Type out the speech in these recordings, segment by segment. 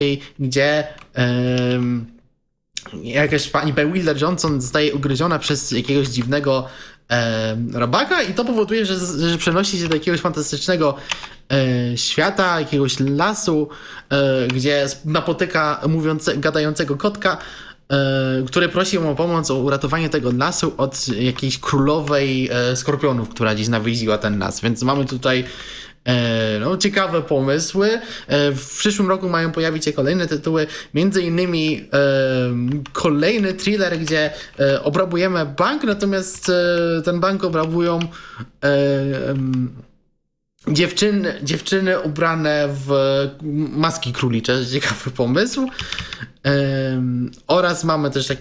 gdzie jakaś pani Bewilder Johnson zostaje ugryziona przez jakiegoś dziwnego robaka i to powoduje, że przenosi się do jakiegoś fantastycznego świata, jakiegoś lasu, gdzie napotyka gadającego kotka, który prosi ją o pomoc, o uratowanie tego lasu od jakiejś królowej skorpionów, która gdzieś nawiedziła ten las. Więc mamy tutaj ciekawe pomysły. W przyszłym roku mają pojawić się kolejne tytuły, między innymi kolejny thriller, gdzie obrabujemy bank, natomiast ten bank obrabują dziewczyny ubrane w maski królicze. Ciekawy pomysł. Oraz mamy też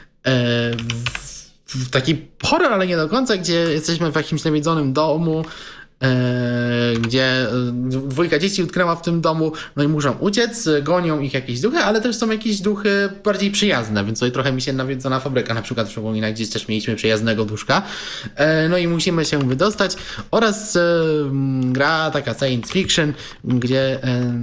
taki horror, ale nie do końca, gdzie jesteśmy w jakimś nawiedzonym domu, gdzie dwójka dzieci utknęła w tym domu, no i muszą uciec, gonią ich jakieś duchy, ale też są jakieś duchy bardziej przyjazne, więc tutaj trochę mi się Nawiedzona Fabryka na przykład przypomina, gdzieś też mieliśmy przyjaznego duszka, no i musimy się wydostać, oraz gra taka science fiction, gdzie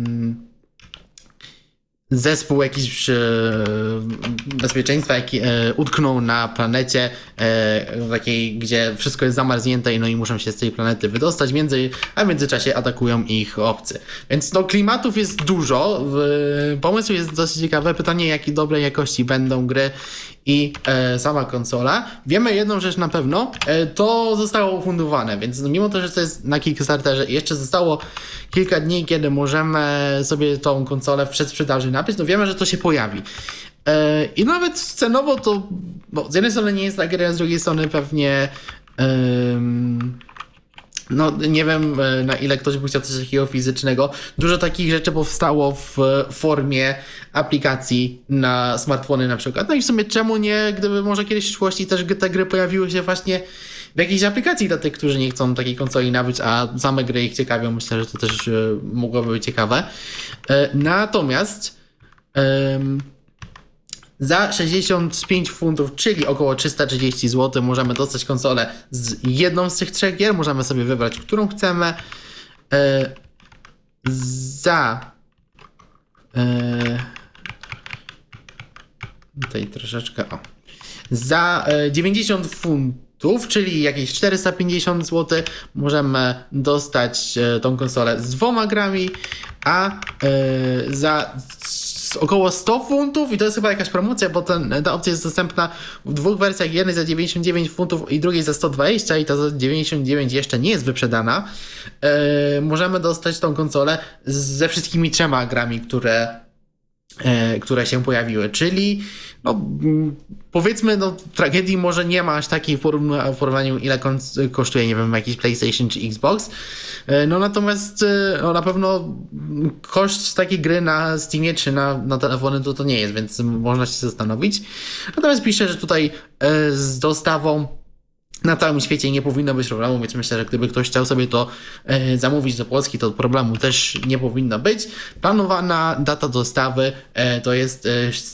zespół jakiś bezpieczeństwa utknął na planecie takiej, gdzie wszystko jest zamarznięte, no i muszą się z tej planety wydostać, a w międzyczasie atakują ich obcy. Więc klimatów jest dużo, pomysł jest dosyć ciekawy, pytanie jakiej dobrej jakości będą gry i sama konsola. Wiemy jedną rzecz na pewno, to zostało ufundowane, więc mimo to, że to jest na Kickstarterze i jeszcze zostało kilka dni, kiedy możemy sobie tą konsolę w przedsprzedaży nabyć, to wiemy, że to się pojawi. I nawet cenowo to z jednej strony nie jest tak, a z drugiej strony pewnie nie wiem, na ile ktoś by chciał coś takiego fizycznego. Dużo takich rzeczy powstało w formie aplikacji na smartfony na przykład. No i w sumie czemu nie, gdyby może kiedyś w przyszłości też te gry pojawiły się właśnie w jakiejś aplikacji dla tych, którzy nie chcą takiej konsoli nabyć, a same gry ich ciekawią. Myślę, że to też mogłoby być ciekawe. Natomiast za 65 funtów, czyli około 330 zł, możemy dostać konsolę z jedną z tych trzech gier. Możemy sobie wybrać, którą chcemy. Tutaj troszeczkę. Za 90 funtów, czyli jakieś 450 zł, możemy dostać tą konsolę z 2 grami, a za około 100 funtów, i to jest chyba jakaś promocja, bo ta opcja jest dostępna w dwóch wersjach, jednej za 99 funtów i drugiej za 120, i ta za 99 jeszcze nie jest wyprzedana. Możemy dostać tą konsolę ze wszystkimi 3 grami, które się pojawiły, czyli powiedzmy, tragedii może nie ma aż takiej w porównaniu, ile kosztuje, nie wiem, jakiś PlayStation czy Xbox, natomiast na pewno koszt takiej gry na Steamie czy na telefony to nie jest, więc można się zastanowić. Natomiast piszę, że tutaj z dostawą na całym świecie nie powinno być problemu, więc myślę, że gdyby ktoś chciał sobie to zamówić do Polski, to problemu też nie powinno być. Planowana data dostawy to jest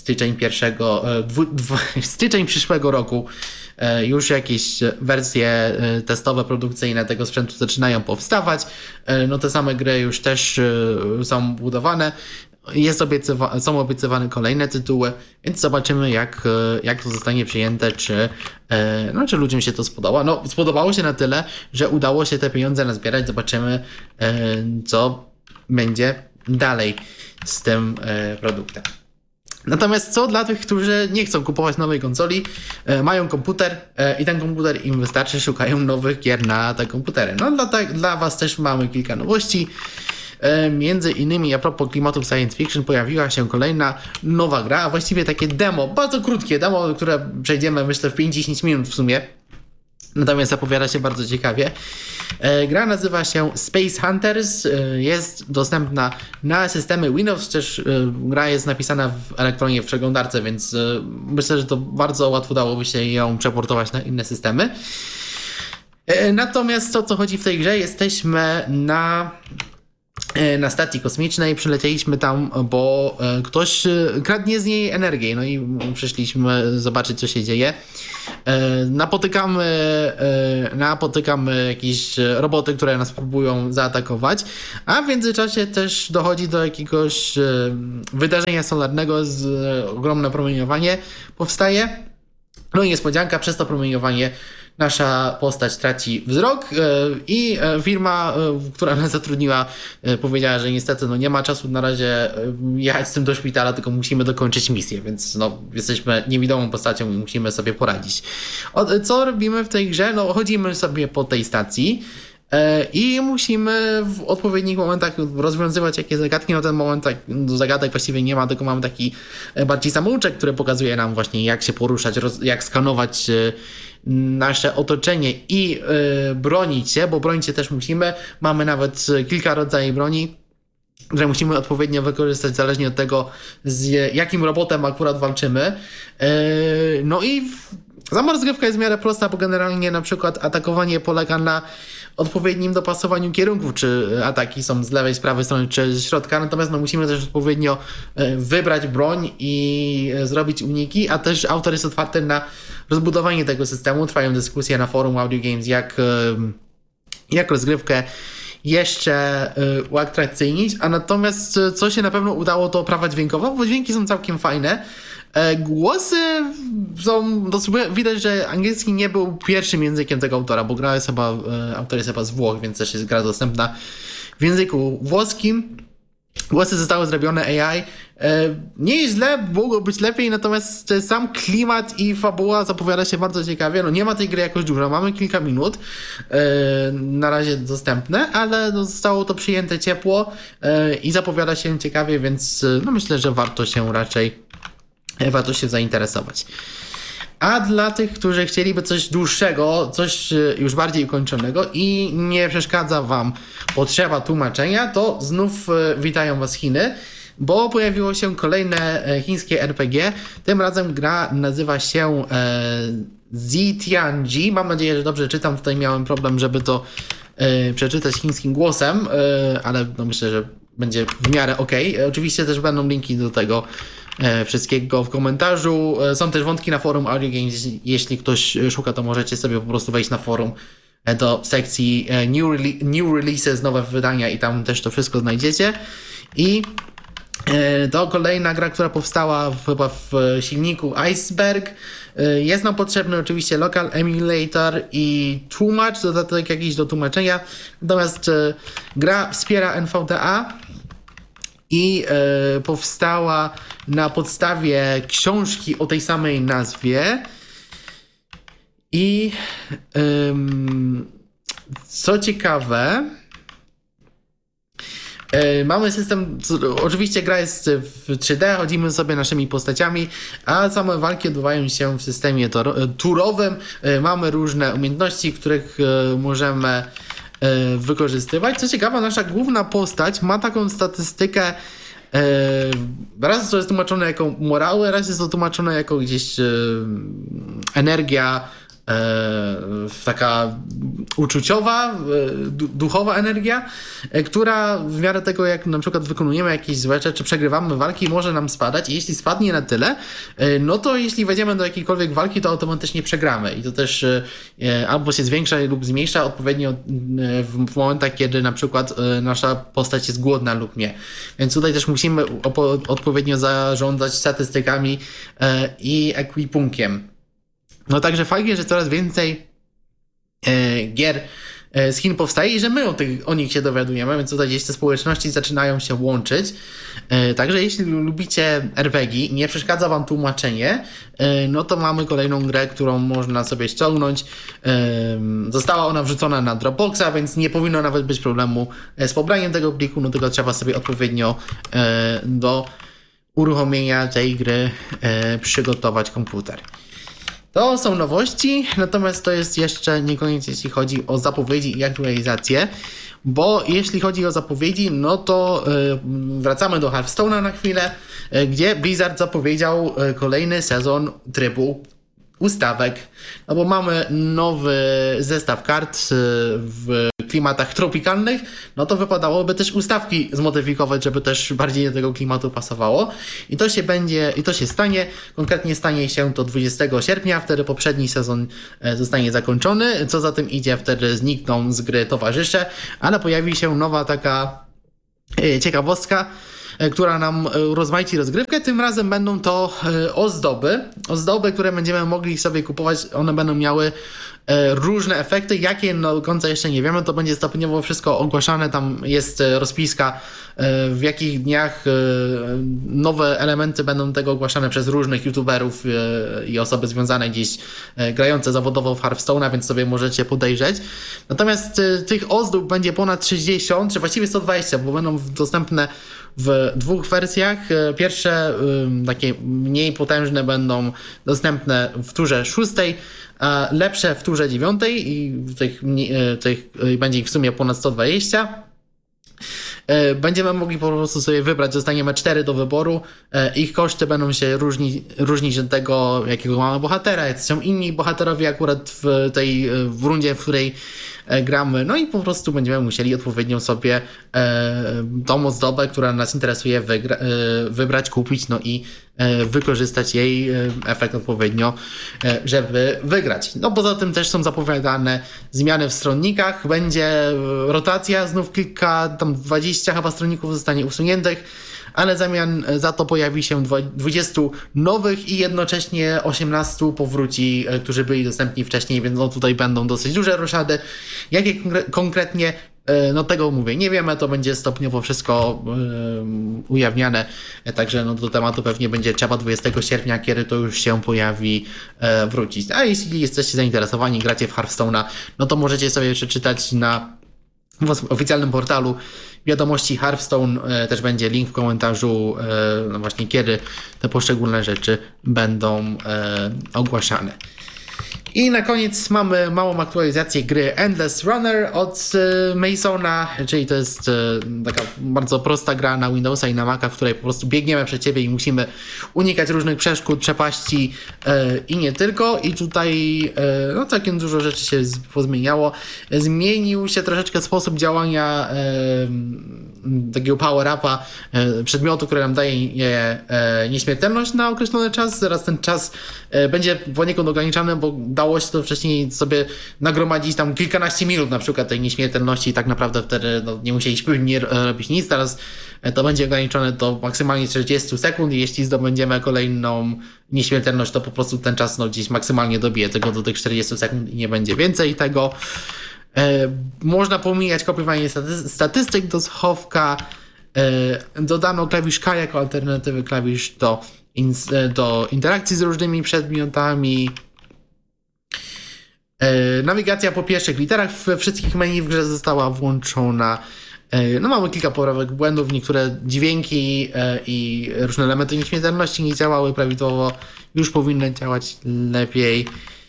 styczeń przyszłego roku. Już jakieś wersje testowe, produkcyjne tego sprzętu zaczynają powstawać. Te same gry już też są budowane. Są obiecywane kolejne tytuły, więc zobaczymy, jak to zostanie przyjęte, czy ludziom się to spodoba. Spodobało się na tyle, że udało się te pieniądze nazbierać. Zobaczymy, co będzie dalej z tym produktem. Natomiast co dla tych, którzy nie chcą kupować nowej konsoli, mają komputer i ten komputer im wystarczy, szukają nowych gier na te komputery. Dla Was też mamy kilka nowości. Między innymi, a propos klimatów science fiction, pojawiła się kolejna nowa gra, a właściwie takie demo, bardzo krótkie demo, które przejdziemy, myślę, w 5-10 minut w sumie. Natomiast zapowiada się bardzo ciekawie. Gra nazywa się Space Hunters, jest dostępna na systemy Windows, też gra jest napisana w elektronie, w przeglądarce, więc myślę, że to bardzo łatwo dałoby się ją przeportować na inne systemy. Natomiast o co chodzi w tej grze? Jesteśmy na na stacji kosmicznej. Przylecieliśmy tam, bo ktoś kradnie z niej energię, no i przyszliśmy zobaczyć, co się dzieje. Napotykamy jakieś roboty, które nas próbują zaatakować, a w międzyczasie też dochodzi do jakiegoś wydarzenia solarnego, ogromne promieniowanie powstaje. No i niespodzianka, przez to promieniowanie nasza postać traci wzrok i firma, która nas zatrudniła, powiedziała, że niestety nie ma czasu na razie jechać z tym do szpitala, tylko musimy dokończyć misję, więc jesteśmy niewidomą postacią i musimy sobie poradzić. Co robimy w tej grze? Chodzimy sobie po tej stacji i musimy w odpowiednich momentach rozwiązywać jakieś zagadki. Ten moment do zagadek właściwie nie ma, tylko mamy taki bardziej samouczek, który pokazuje nam właśnie, jak się poruszać, jak skanować nasze otoczenie i bronić się, bo bronić się też musimy. Mamy nawet kilka rodzajów broni, które musimy odpowiednio wykorzystać zależnie od tego, z jakim robotem akurat walczymy. No i sama rozgrywka jest w miarę prosta, bo generalnie na przykład atakowanie polega na odpowiednim dopasowaniu kierunków, czy ataki są z lewej, z prawej strony, czy z środka, natomiast musimy też odpowiednio wybrać broń i zrobić uniki, a też autor jest otwarty na rozbudowanie tego systemu. Trwają dyskusje na forum Audio Games, jak rozgrywkę jeszcze uatrakcyjnić, a natomiast co się na pewno udało, to oprawa dźwiękowa, bo dźwięki są całkiem fajne. Głosy są, widać, że angielski nie był pierwszym językiem tego autora, bo autor jest chyba z Włoch, więc też jest gra dostępna w języku włoskim. Głosy zostały zrobione AI. Nie jest źle, mogło być lepiej, natomiast sam klimat i fabuła zapowiada się bardzo ciekawie. Nie ma tej gry jakoś dużo, mamy kilka minut na razie dostępne, ale zostało to przyjęte ciepło i zapowiada się ciekawie, więc myślę, że warto się zainteresować. A dla tych, którzy chcieliby coś dłuższego, coś już bardziej ukończonego i nie przeszkadza wam potrzeba tłumaczenia, to znów witają was Chiny, bo pojawiło się kolejne chińskie RPG. Tym razem gra nazywa się Zitianji. Mam nadzieję, że dobrze czytam. Tutaj miałem problem, żeby to przeczytać chińskim głosem, ale myślę, że będzie w miarę okej. Oczywiście też będą linki do tego wszystkiego w komentarzu. Są też wątki na forum Audio Games. Jeśli ktoś szuka, to możecie sobie po prostu wejść na forum do sekcji New Releases, nowe wydania i tam też to wszystko znajdziecie. I to kolejna gra, która powstała chyba w silniku Iceberg. Jest nam potrzebny oczywiście Local Emulator i tłumacz, dodatek jakiś do tłumaczenia. Natomiast gra wspiera NVDA i powstała na podstawie książki o tej samej nazwie. I co ciekawe, mamy system, oczywiście gra jest w 3D, chodzimy sobie naszymi postaciami, a same walki odbywają się w systemie turowym. Mamy różne umiejętności, których możemy wykorzystywać. Co ciekawe, nasza główna postać ma taką statystykę, raz to jest tłumaczone jako morały, raz jest to tłumaczone jako gdzieś energia, taka uczuciowa, duchowa energia, która w miarę tego, jak na przykład wykonujemy jakieś złe rzeczy, przegrywamy walki, może nam spadać i jeśli spadnie na tyle, no to jeśli wejdziemy do jakiejkolwiek walki, to automatycznie przegramy i to też albo się zwiększa lub zmniejsza odpowiednio w momentach, kiedy na przykład nasza postać jest głodna lub nie. Więc tutaj też musimy odpowiednio zarządzać statystykami i ekwipunkiem. Także fajnie, że coraz więcej gier z Chin powstaje i że my o nich się dowiadujemy, więc tutaj gdzieś te społeczności zaczynają się łączyć. Także jeśli lubicie RPG i nie przeszkadza wam tłumaczenie, no to mamy kolejną grę, którą można sobie ściągnąć. Została ona wrzucona na Dropboxa, więc nie powinno nawet być problemu z pobraniem tego pliku, no tylko trzeba sobie odpowiednio do uruchomienia tej gry przygotować komputer. To są nowości, natomiast to jest jeszcze nie koniec, jeśli chodzi o zapowiedzi i aktualizacje, bo jeśli chodzi o zapowiedzi, no to wracamy do Hearthstone'a na chwilę, gdzie Blizzard zapowiedział kolejny sezon trybu ustawek, no bo mamy nowy zestaw kart w klimatach tropikalnych, no to wypadałoby też ustawki zmodyfikować, żeby też bardziej do tego klimatu pasowało. I to się stanie, konkretnie stanie się to 20 sierpnia, wtedy poprzedni sezon zostanie zakończony, co za tym idzie, wtedy znikną z gry towarzysze, ale pojawi się nowa taka ciekawostka, która nam rozmaici rozgrywkę. Tym razem będą to ozdoby, które będziemy mogli sobie kupować. One będą miały różne efekty. Jakie do końca jeszcze nie wiemy, to będzie stopniowo wszystko ogłaszane. Tam jest rozpiska, w jakich dniach nowe elementy będą tego ogłaszane przez różnych youtuberów i osoby związane gdzieś grające zawodowo w Hearthstone'a, więc sobie możecie podejrzeć. Natomiast tych ozdób będzie ponad 60, czy właściwie 120, bo będą dostępne w dwóch wersjach. Pierwsze, takie mniej potężne, będą dostępne w turze 6, a lepsze w turze 9 i tych będzie ich w sumie ponad 120. Będziemy mogli po prostu sobie wybrać, dostaniemy 4 do wyboru. Ich koszty będą się różnić od tego, jakiego mamy bohatera, jak są inni bohaterowie akurat w rundzie, w której gramy. No i po prostu będziemy musieli odpowiednio sobie tą ozdobę, która nas interesuje, wybrać, kupić, no i wykorzystać jej efekt odpowiednio, żeby wygrać. No poza tym też są zapowiadane zmiany w stronnikach, będzie rotacja, znów kilka, tam 20 chyba stronników zostanie usuniętych, ale za to pojawi się 20 nowych i jednocześnie 18 powróci, którzy byli dostępni wcześniej, więc no tutaj będą dosyć duże roszady. Jakie konkretnie, no tego mówię, nie wiemy, to będzie stopniowo wszystko ujawniane, także no do tematu pewnie będzie trzeba 20 sierpnia, kiedy to już się pojawi, wrócić. A jeśli jesteście zainteresowani, gracie w Hearthstone'a, no to możecie sobie przeczytać na w oficjalnym portalu wiadomości Hearthstone, też będzie link w komentarzu, no właśnie kiedy te poszczególne rzeczy będą ogłaszane. I na koniec mamy małą aktualizację gry Endless Runner od Masona, czyli to jest taka bardzo prosta gra na Windowsa i na Maca, w której po prostu biegniemy przed siebie i musimy unikać różnych przeszkód, przepaści i nie tylko. I tutaj no całkiem dużo rzeczy się pozmieniało. Zmienił się troszeczkę sposób działania takiego power-upa, przedmiotu, który nam daje nieśmiertelność na określony czas. Teraz ten czas będzie poniekąd ograniczony, bo dało się to wcześniej sobie nagromadzić tam kilkanaście minut na przykład tej nieśmiertelności i tak naprawdę wtedy no, nie musieliśmy nie robić nic. Teraz to będzie ograniczone do maksymalnie 40 sekund i jeśli zdobędziemy kolejną nieśmiertelność, to po prostu ten czas no, gdzieś maksymalnie dobije tego do tych 40 sekund i nie będzie więcej tego. Można pomijać kopiowanie statystyk do schowka. Dodano klawisz K jako alternatywy klawisz do interakcji z różnymi przedmiotami. Nawigacja po pierwszych literach we wszystkich menu w grze została włączona. No mamy kilka poprawek błędów, niektóre dźwięki i różne elementy nieśmiertelności nie działały prawidłowo, już powinny działać lepiej.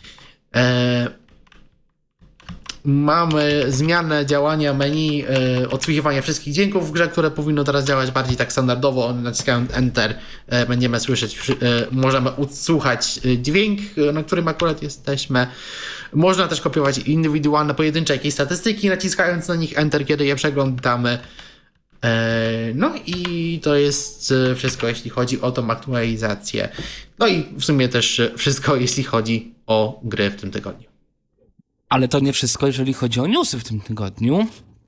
Mamy zmianę działania menu, odsłuchiwania wszystkich dźwięków w grze, które powinno teraz działać bardziej tak standardowo. Naciskając Enter będziemy słyszeć, możemy odsłuchać dźwięk, na którym akurat jesteśmy. Można też kopiować indywidualne, pojedyncze jakieś statystyki, naciskając na nich Enter, kiedy je przeglądamy. No i to jest wszystko, jeśli chodzi o tą aktualizację. No i w sumie też wszystko, jeśli chodzi o gry w tym tygodniu. Ale to nie wszystko, jeżeli chodzi o newsy w tym tygodniu.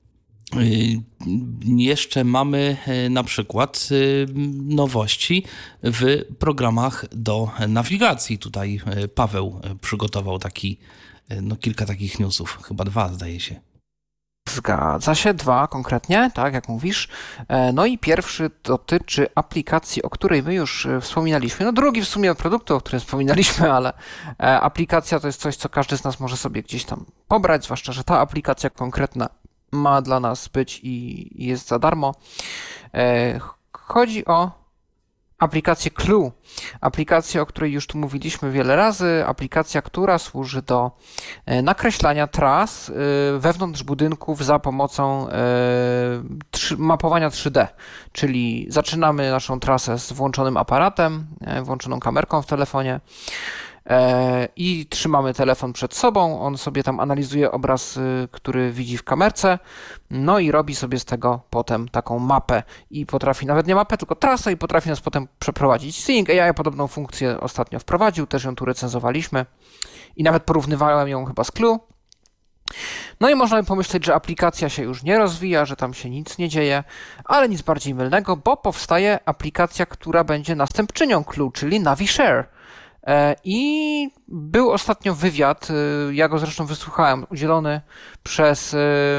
Jeszcze mamy na przykład nowości w programach do nawigacji. Tutaj Paweł przygotował kilka takich newsów, chyba 2 zdaje się. Zgadza się, 2 konkretnie, tak jak mówisz. No i pierwszy dotyczy aplikacji, o której my już wspominaliśmy. No drugi w sumie produktu, o którym wspominaliśmy, ale aplikacja to jest coś, co każdy z nas może sobie gdzieś tam pobrać, zwłaszcza, że ta aplikacja konkretna ma dla nas być i jest za darmo. Chodzi o aplikację Clue. Aplikacja, o której już tu mówiliśmy wiele razy. Aplikacja, która służy do nakreślania tras wewnątrz budynków za pomocą mapowania 3D. Czyli zaczynamy naszą trasę z włączonym aparatem, włączoną kamerką w telefonie. i trzymamy telefon przed sobą, on sobie tam analizuje obraz, który widzi w kamerce, no i robi sobie z tego potem taką mapę i potrafi, nawet nie mapę, tylko trasę i potrafi nas potem przeprowadzić. Seeing AI podobną funkcję ostatnio wprowadził, też ją tu recenzowaliśmy i nawet porównywałem ją chyba z Clue. No i można by pomyśleć, że aplikacja się już nie rozwija, że tam się nic nie dzieje, ale nic bardziej mylnego, bo powstaje aplikacja, która będzie następczynią Clue, czyli NaviShare. I był ostatnio wywiad, ja go zresztą wysłuchałem, udzielony przez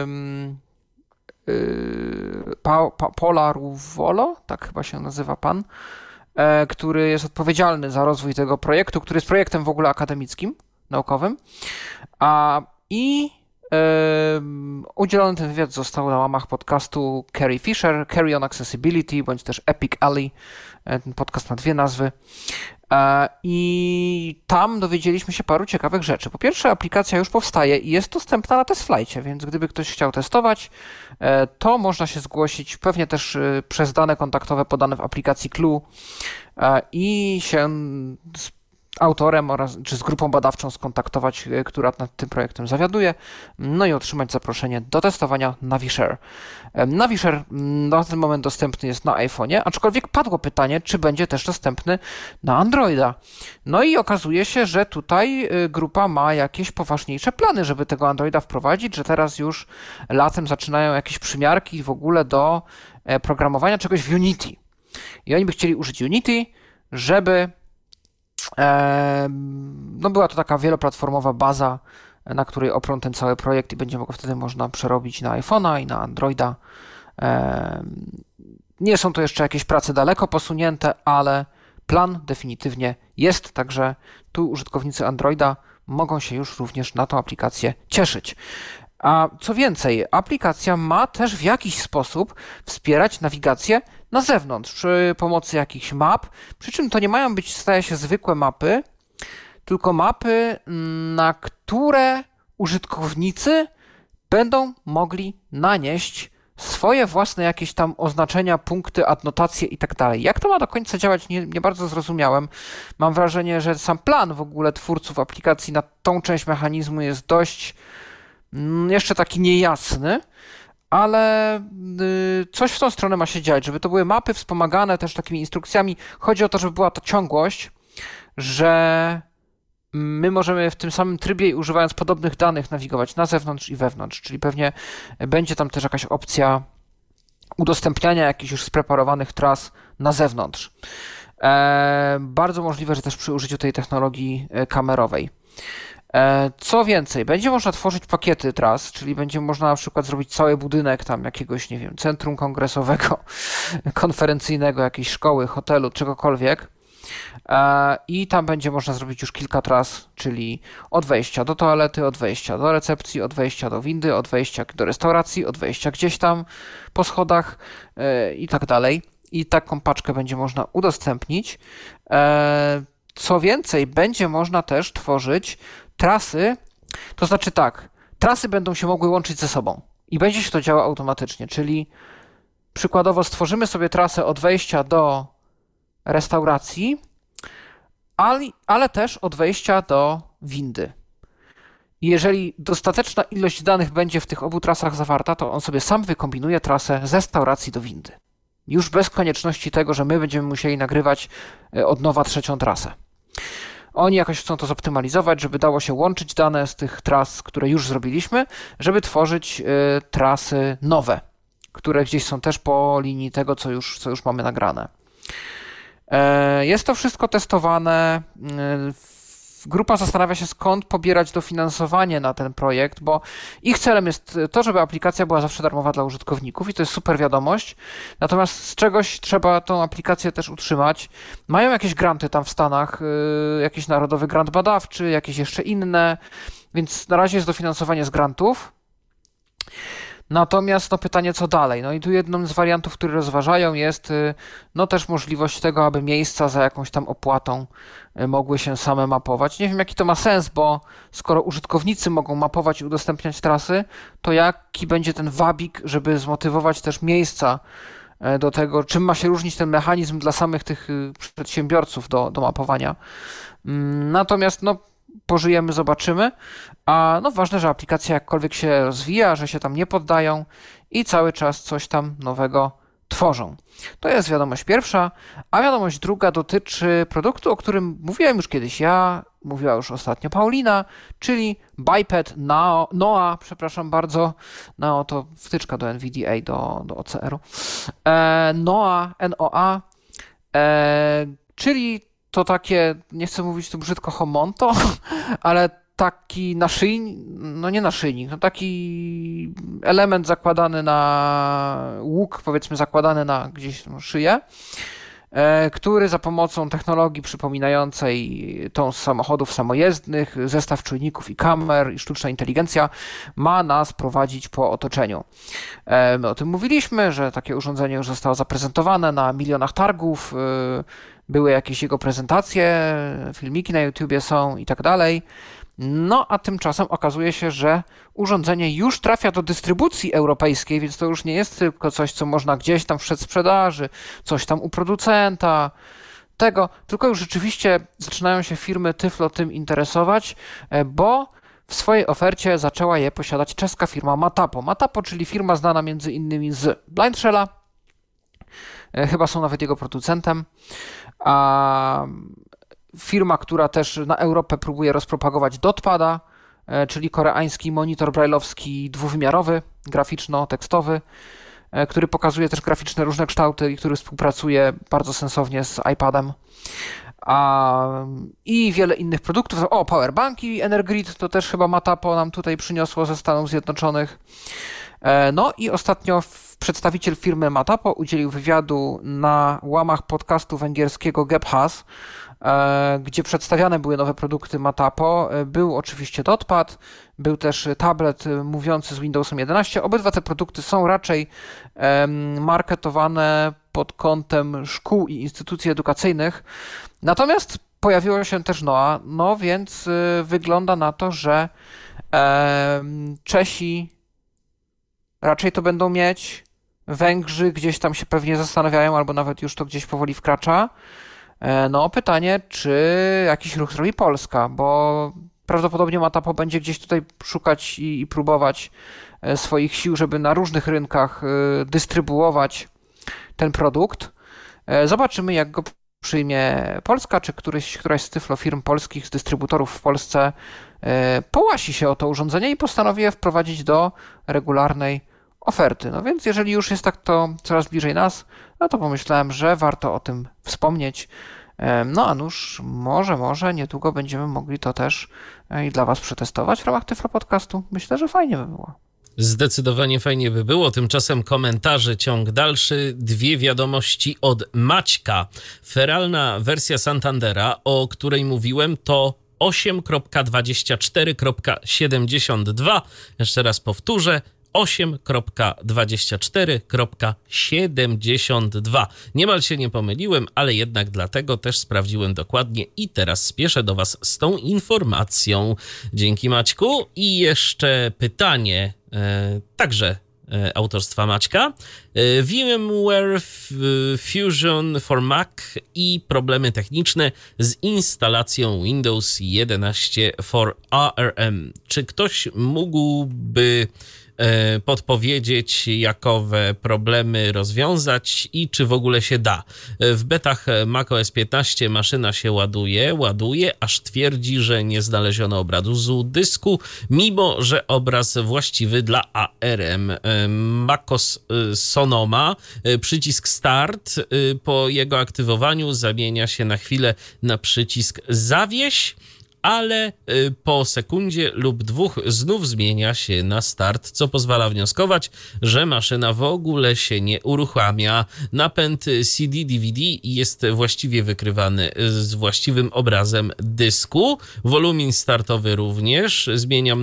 Paula Ruvolo, tak chyba się nazywa pan, który jest odpowiedzialny za rozwój tego projektu, który jest projektem w ogóle akademickim, naukowym. Udzielony ten wywiad został na łamach podcastu Carrie Fisher, Carrie on Accessibility, bądź też Epic Alley. Ten podcast ma 2 nazwy. I tam dowiedzieliśmy się paru ciekawych rzeczy. Po pierwsze, aplikacja już powstaje i jest dostępna na TestFlightie, więc gdyby ktoś chciał testować, to można się zgłosić, pewnie też przez dane kontaktowe podane w aplikacji Clue i się z autorem czy z grupą badawczą skontaktować, która nad tym projektem zawiaduje, no i otrzymać zaproszenie do testowania NaviShare. NaviShare na ten moment dostępny jest na iPhone'ie, aczkolwiek padło pytanie, czy będzie też dostępny na Androida. No i okazuje się, że tutaj grupa ma jakieś poważniejsze plany, żeby tego Androida wprowadzić, że teraz już latem zaczynają jakieś przymiarki w ogóle do programowania czegoś w Unity. I oni by chcieli użyć Unity, żeby no była to taka wieloplatformowa baza, na której oprą ten cały projekt i będzie wtedy można przerobić na iPhone'a i na Androida. Nie są to jeszcze jakieś prace daleko posunięte, ale plan definitywnie jest, także tu użytkownicy Androida mogą się już również na tą aplikację cieszyć. A co więcej, aplikacja ma też w jakiś sposób wspierać nawigację na zewnątrz przy pomocy jakichś map, przy czym to nie mają być, staje się, zwykłe mapy, tylko mapy, na które użytkownicy będą mogli nanieść swoje własne jakieś tam oznaczenia, punkty, adnotacje i tak dalej. Jak to ma do końca działać, nie bardzo zrozumiałem. Mam wrażenie, że sam plan w ogóle twórców aplikacji na tą część mechanizmu jest dość jeszcze taki niejasny, ale coś w tą stronę ma się dziać, żeby to były mapy wspomagane też takimi instrukcjami. Chodzi o to, żeby była to ciągłość, że my możemy w tym samym trybie i używając podobnych danych nawigować na zewnątrz i wewnątrz, czyli pewnie będzie tam też jakaś opcja udostępniania jakichś już spreparowanych tras na zewnątrz. Bardzo możliwe, że też przy użyciu tej technologii kamerowej. Co więcej, będzie można tworzyć pakiety tras, czyli będzie można na przykład zrobić cały budynek tam jakiegoś, nie wiem, centrum kongresowego, konferencyjnego, jakiejś szkoły, hotelu, czegokolwiek. I tam będzie można zrobić już kilka tras, czyli od wejścia do toalety, od wejścia do recepcji, od wejścia do windy, od wejścia do restauracji, od wejścia gdzieś tam po schodach i tak dalej. I taką paczkę będzie można udostępnić. Co więcej, będzie można też tworzyć trasy, to znaczy tak, trasy będą się mogły łączyć ze sobą i będzie się to działo automatycznie, czyli przykładowo stworzymy sobie trasę od wejścia do restauracji, ale też od wejścia do windy. I jeżeli dostateczna ilość danych będzie w tych obu trasach zawarta, to on sobie sam wykombinuje trasę z restauracji do windy. Już bez konieczności tego, że my będziemy musieli nagrywać od nowa trzecią trasę. Oni jakoś chcą to zoptymalizować, żeby dało się łączyć dane z tych tras, które już zrobiliśmy, żeby tworzyć trasy nowe, które gdzieś są też po linii tego, co już mamy nagrane. Jest to wszystko testowane. Grupa zastanawia się, skąd pobierać dofinansowanie na ten projekt, bo ich celem jest to, żeby aplikacja była zawsze darmowa dla użytkowników i to jest super wiadomość. Natomiast z czegoś trzeba tą aplikację też utrzymać. Mają jakieś granty tam w Stanach, jakiś narodowy grant badawczy, jakieś jeszcze inne, więc na razie jest dofinansowanie z grantów. Natomiast pytanie, co dalej? No i tu jednym z wariantów, które rozważają, jest też możliwość tego, aby miejsca za jakąś tam opłatą mogły się same mapować. Nie wiem, jaki to ma sens, bo skoro użytkownicy mogą mapować i udostępniać trasy, to jaki będzie ten wabik, żeby zmotywować też miejsca do tego, czym ma się różnić ten mechanizm dla samych tych przedsiębiorców do mapowania. Natomiast pożyjemy, zobaczymy. A ważne, że aplikacja jakkolwiek się rozwija, że się tam nie poddają i cały czas coś tam nowego tworzą. To jest wiadomość pierwsza, a wiadomość druga dotyczy produktu, o którym mówiłem już kiedyś ja, mówiła już ostatnio Paulina, czyli Biped NOA, przepraszam bardzo, to wtyczka do NVDA, do OCR-u. NOA, czyli to takie, nie chcę mówić tu brzydko homonto, ale taki naszyjnik, nie naszyjnik, taki element zakładany na łuk, powiedzmy zakładany na gdzieś szyję, który za pomocą technologii przypominającej tą z samochodów samojezdnych, zestaw czujników i kamer i sztuczna inteligencja ma nas prowadzić po otoczeniu. My o tym mówiliśmy, że takie urządzenie już zostało zaprezentowane na milionach targów, były jakieś jego prezentacje, filmiki na YouTubie są i tak dalej. A tymczasem okazuje się, że urządzenie już trafia do dystrybucji europejskiej, więc to już nie jest tylko coś, co można gdzieś tam w przedsprzedaży, coś tam u producenta, tylko już rzeczywiście zaczynają się firmy Tyflo tym interesować, bo w swojej ofercie zaczęła je posiadać czeska firma Matapo. Matapo, czyli firma znana między innymi z Blind Shella, chyba są nawet jego producentem, a firma, która też na Europę próbuje rozpropagować Dotpada, czyli koreański monitor brailleowski dwuwymiarowy, graficzno-tekstowy, który pokazuje też graficzne różne kształty i który współpracuje bardzo sensownie z iPadem. I wiele innych produktów. Powerbanki Energrid to też chyba Matapo nam tutaj przyniosło ze Stanów Zjednoczonych. I ostatnio przedstawiciel firmy Matapo udzielił wywiadu na łamach podcastu węgierskiego Gebhas, gdzie przedstawiane były nowe produkty Matapo. Był oczywiście Dotpad, był też tablet mówiący z Windowsem 11. Obydwa te produkty są raczej marketowane pod kątem szkół i instytucji edukacyjnych. Natomiast pojawiło się też NOA, więc wygląda na to, że Czesi raczej to będą mieć, Węgrzy gdzieś tam się pewnie zastanawiają, albo nawet już to gdzieś powoli wkracza. Pytanie, czy jakiś ruch zrobi Polska, bo prawdopodobnie Matapo będzie gdzieś tutaj szukać i próbować swoich sił, żeby na różnych rynkach dystrybuować ten produkt. Zobaczymy, jak go przyjmie Polska, czy któraś z Tyflo firm polskich, z dystrybutorów w Polsce połasi się o to urządzenie i postanowi je wprowadzić do regularnej oferty. Więc jeżeli już jest tak to coraz bliżej nas, to pomyślałem, że warto o tym wspomnieć. A nuż, może niedługo będziemy mogli to też i dla Was przetestować w ramach Tyflo Podcastu. Myślę, że fajnie by było. Zdecydowanie fajnie by było. Tymczasem komentarze, ciąg dalszy. 2 wiadomości od Maćka. Feralna wersja Santandera, o której mówiłem, to 8.24.72. Jeszcze raz powtórzę. 8.24.72. Niemal się nie pomyliłem, ale jednak dlatego też sprawdziłem dokładnie i teraz spieszę do Was z tą informacją. Dzięki, Maćku. I jeszcze pytanie, także autorstwa Maćka. VMware Fusion for Mac i problemy techniczne z instalacją Windows 11 for ARM. Czy ktoś mógłby podpowiedzieć, jakowe problemy rozwiązać i czy w ogóle się da? W betach macOS 15 maszyna się ładuje, aż twierdzi, że nie znaleziono obrazu dysku, mimo że obraz właściwy dla ARM. macOS Sonoma, przycisk Start, po jego aktywowaniu zamienia się na chwilę na przycisk Zawieś, ale po sekundzie lub 2 znów zmienia się na start, co pozwala wnioskować, że maszyna w ogóle się nie uruchamia. Napęd CD-DVD jest właściwie wykrywany z właściwym obrazem dysku. Wolumin startowy również zmieniam na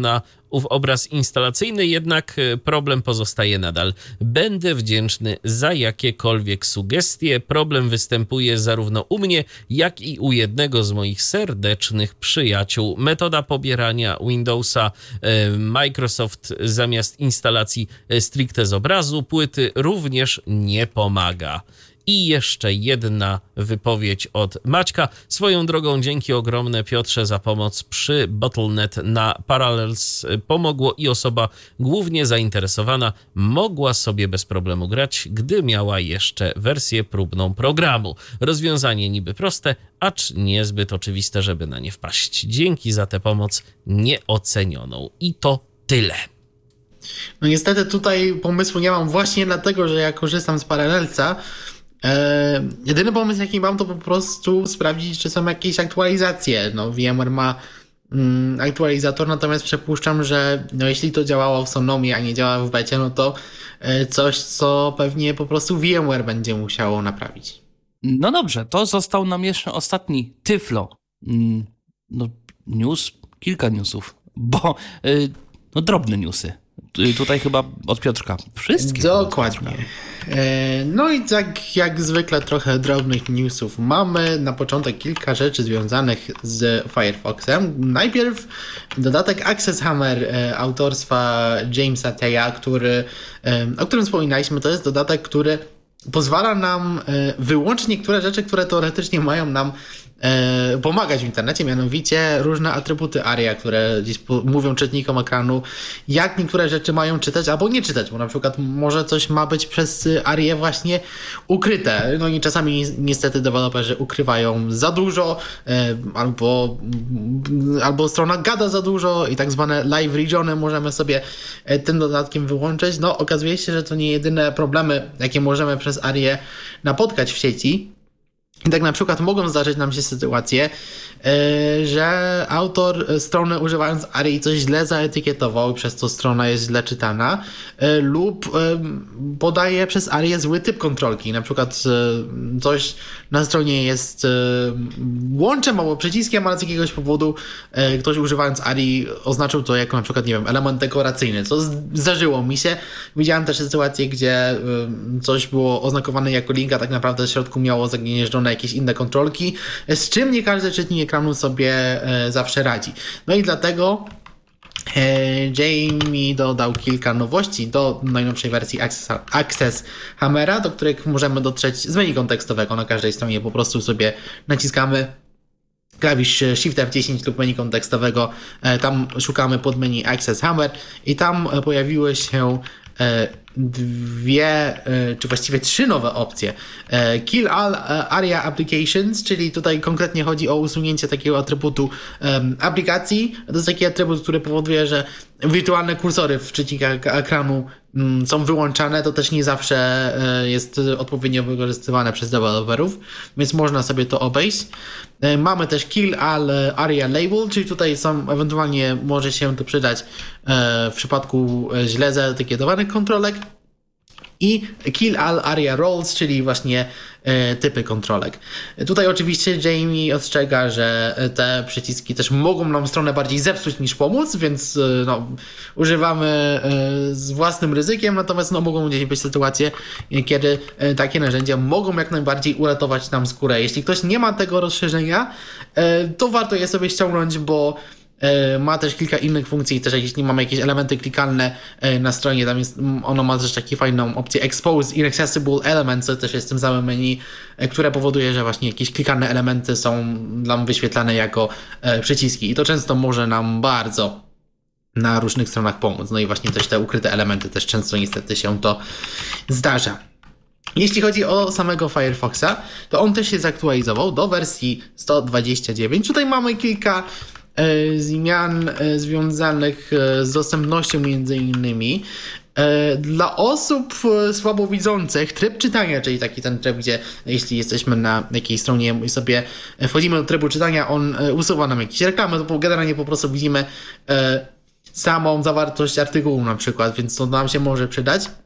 ów obraz instalacyjny, jednak problem pozostaje nadal. Będę wdzięczny za jakiekolwiek sugestie. Problem występuje zarówno u mnie, jak i u jednego z moich serdecznych przyjaciół. Metoda pobierania Windowsa Microsoft zamiast instalacji stricte z obrazu płyty również nie pomaga. I jeszcze jedna wypowiedź od Maćka. Swoją drogą dzięki ogromne, Piotrze, za pomoc przy Battle.net na Parallels pomogło i osoba głównie zainteresowana mogła sobie bez problemu grać, gdy miała jeszcze wersję próbną programu. Rozwiązanie niby proste, acz niezbyt oczywiste, żeby na nie wpaść. Dzięki za tę pomoc nieocenioną. I to tyle. No niestety tutaj pomysłu nie mam właśnie dlatego, że ja korzystam z Parallelsa. Jedyny pomysł jaki mam to po prostu sprawdzić, czy są jakieś aktualizacje. No VMware ma aktualizator, natomiast przypuszczam, że no, jeśli to działało w Sonomie, a nie działa w becie, no to coś, co pewnie po prostu VMware będzie musiało naprawić. No dobrze, to został nam jeszcze ostatni Tyflo. No, news, kilka newsów, bo no drobne newsy. Tutaj chyba od Piotrka. Wszystkie. Dokładnie. No i tak jak zwykle trochę drobnych newsów mamy. Na początek kilka rzeczy związanych z Firefoxem. Najpierw dodatek Access Hammer autorstwa Jamesa Teja, o którym wspominaliśmy. To jest dodatek, który pozwala nam wyłączyć niektóre rzeczy, które teoretycznie mają nam pomagać w internecie, mianowicie różne atrybuty ARIA, które gdzieś mówią czytnikom ekranu, jak niektóre rzeczy mają czytać albo nie czytać, bo na przykład może coś ma być przez ARIę właśnie ukryte. No i czasami niestety deweloperzy ukrywają za dużo, albo strona gada za dużo i tak zwane live regiony możemy sobie tym dodatkiem wyłączyć. No okazuje się, że to nie jedyne problemy, jakie możemy przez ARIę napotkać w sieci. I tak na przykład mogą zdarzyć nam się sytuacje, że autor strony używając ARIA coś źle zaetykietował i przez to strona jest źle czytana, lub podaje przez ARIA zły typ kontrolki. Na przykład coś na stronie jest łączem albo przyciskiem, ale z jakiegoś powodu ktoś używając ARIA oznaczył to jako na przykład, nie wiem, element dekoracyjny, co zdarzyło mi się. Widziałem też sytuację, gdzie coś było oznakowane jako link, a tak naprawdę w środku miało zagnieżdżone jakieś inne kontrolki, z czym nie każdy czytnik ekranu sobie zawsze radzi. No i dlatego Jamie dodał kilka nowości do najnowszej wersji Access Hammera, do których możemy dotrzeć z menu kontekstowego na każdej stronie. Po prostu sobie naciskamy klawisz Shift F10 lub menu kontekstowego, tam szukamy pod menu Access Hammer i tam pojawiły się dwie, czy właściwie trzy nowe opcje. Kill all ARIA applications, czyli tutaj konkretnie chodzi o usunięcie takiego atrybutu aplikacji. To jest taki atrybut, który powoduje, że wirtualne kursory w czytnikach ekranu są wyłączane. To też nie zawsze jest odpowiednio wykorzystywane przez deweloperów, więc można sobie to obejść. Mamy też Kill all ARIA label, czyli tutaj ewentualnie może się to przydać w przypadku źle zaetykietowanych kontrolek. I Kill all ARIA roles, czyli właśnie typy kontrolek. Tutaj oczywiście Jamie ostrzega, że te przyciski też mogą nam stronę bardziej zepsuć niż pomóc, więc używamy z własnym ryzykiem, natomiast mogą gdzieś być sytuacje, kiedy takie narzędzia mogą jak najbardziej uratować nam skórę. Jeśli ktoś nie ma tego rozszerzenia, to warto je sobie ściągnąć, bo ma też kilka innych funkcji, też jeśli mamy jakieś elementy klikalne na stronie, tam jest, ono ma też taką fajną opcję Expose Inaccessible Elements, co też jest w tym samym menu, które powoduje, że właśnie jakieś klikalne elementy są nam wyświetlane jako przyciski i to często może nam bardzo na różnych stronach pomóc. No i właśnie też te ukryte elementy też często niestety się to zdarza. Jeśli chodzi o samego Firefoxa, to on też się zaktualizował do wersji 129. Tutaj mamy kilka zmian związanych z dostępnością między innymi. Dla osób słabowidzących tryb czytania, czyli taki ten tryb, gdzie jeśli jesteśmy na jakiejś stronie i sobie wchodzimy do trybu czytania, on usuwa nam jakieś reklamy, to generalnie po prostu widzimy samą zawartość artykułu na przykład, więc to nam się może przydać.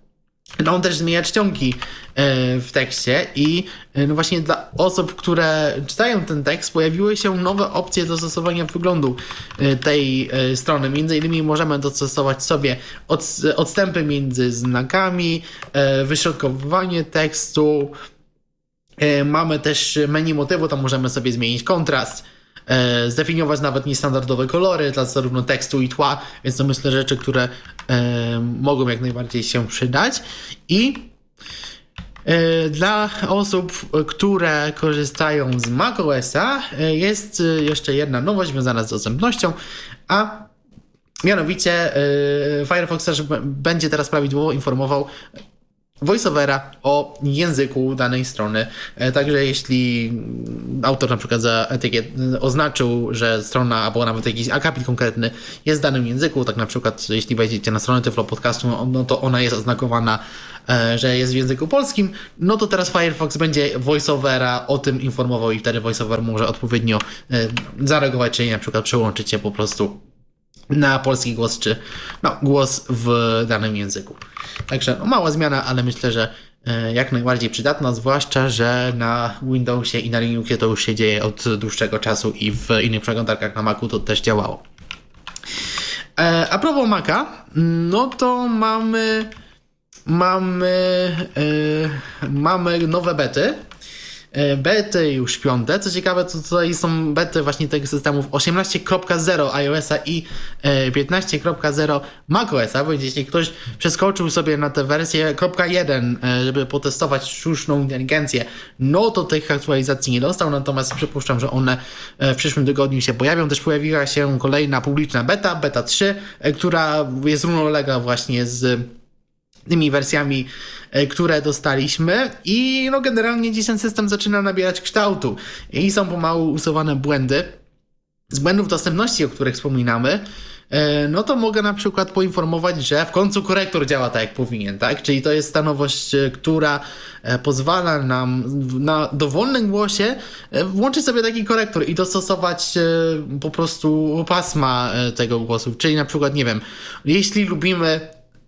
on też zmienia czcionki w tekście i no właśnie dla osób, które czytają ten tekst, pojawiły się nowe opcje dostosowania wyglądu tej strony. Między innymi możemy dostosować sobie odstępy między znakami, wyśrodkowywanie tekstu. Mamy też menu motywu, tam możemy sobie zmienić kontrast, zdefiniować nawet niestandardowe kolory dla zarówno tekstu i tła, więc to myślę rzeczy, które mogą jak najbardziej się przydać. I dla osób, które korzystają z macOSa, jest jeszcze jedna nowość związana z dostępnością, a mianowicie Firefox też będzie teraz prawidłowo informował voiceovera o języku danej strony. Także jeśli autor na przykład za etykiet oznaczył, że strona albo nawet jakiś akapit konkretny jest w danym języku, tak na przykład jeśli wejdziecie na stronę Tyflo Podcastu, no to ona jest oznakowana, że jest w języku polskim, no to teraz Firefox będzie voiceovera o tym informował i wtedy voiceover może odpowiednio zareagować, czyli na przykład przełączyć się po prostu na polski głos, czy głos w danym języku. Także mała zmiana, ale myślę, że jak najbardziej przydatna, zwłaszcza, że na Windowsie i na Linuxie to już się dzieje od dłuższego czasu i w innych przeglądarkach na Macu to też działało. A propos Maca, no to mamy nowe bety. Bety już 5. Co ciekawe, to tutaj są bety właśnie tych systemów 18.0 iOS-a i 15.0 macOS-a, więc jeśli ktoś przeskoczył sobie na tę wersję 1, żeby potestować sztuczną inteligencję, no to tych aktualizacji nie dostał, natomiast przypuszczam, że one w przyszłym tygodniu się pojawią. Też pojawiła się kolejna publiczna beta 3, która jest równoległa właśnie z tymi wersjami, które dostaliśmy i no generalnie dziś ten system zaczyna nabierać kształtu i są pomału usuwane błędy. Z błędów dostępności, o których wspominamy, no to mogę na przykład poinformować, że w końcu korektor działa tak jak powinien, tak? Czyli to jest ta nowość, która pozwala nam na dowolnym głosie włączyć sobie taki korektor i dostosować po prostu pasma tego głosu. Czyli na przykład, nie wiem, jeśli lubimy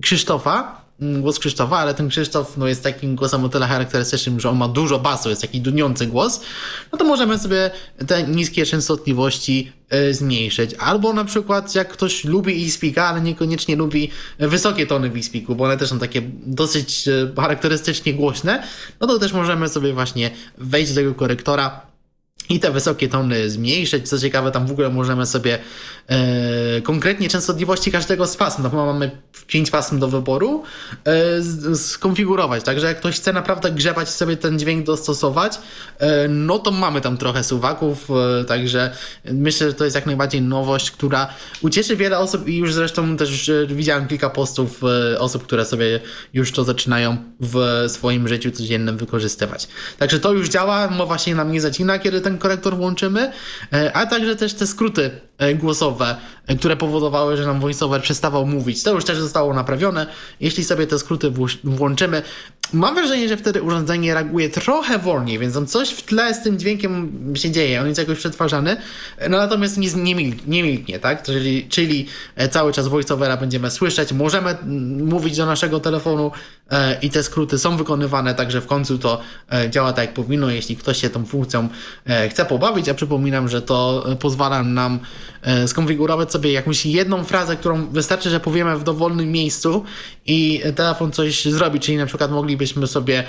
głos Krzysztofa, ale ten Krzysztof jest takim głosem o tyle charakterystycznym, że on ma dużo basu, jest taki dudniący głos, no to możemy sobie te niskie częstotliwości zmniejszyć. Albo na przykład jak ktoś lubi eSpeaka, ale niekoniecznie lubi wysokie tony w eSpeaku, bo one też są takie dosyć charakterystycznie głośne, no to też możemy sobie właśnie wejść do tego korektora i te wysokie tony zmniejszyć. Co ciekawe, tam w ogóle możemy sobie konkretnie częstotliwości każdego z pasm, no bo mamy 5 pasm do wyboru, skonfigurować. Także jak ktoś chce naprawdę grzebać sobie ten dźwięk dostosować, no to mamy tam trochę suwaków, także myślę, że to jest jak najbardziej nowość, która ucieszy wiele osób i już zresztą też widziałem kilka postów osób, które sobie już to zaczynają w swoim życiu codziennym wykorzystywać. Także to już działa, mowa się nam nie zacina, kiedy ten korektor włączymy, a także też te skróty głosowe, które powodowały, że nam voiceover przestawał mówić. To już też zostało naprawione. Jeśli sobie te skróty włączymy, mam wrażenie, że wtedy urządzenie reaguje trochę wolniej, więc tam coś w tle z tym dźwiękiem się dzieje, on jest jakoś przetwarzany, no natomiast nie milknie, tak? Czyli cały czas voiceovera będziemy słyszeć, możemy mówić do naszego telefonu i te skróty są wykonywane, także w końcu to działa tak jak powinno, jeśli ktoś się tą funkcją chce pobawić, a przypominam, że to pozwala nam skonfigurować sobie jakąś jedną frazę, którą wystarczy, że powiemy w dowolnym miejscu i telefon coś zrobi, czyli na przykład moglibyśmy sobie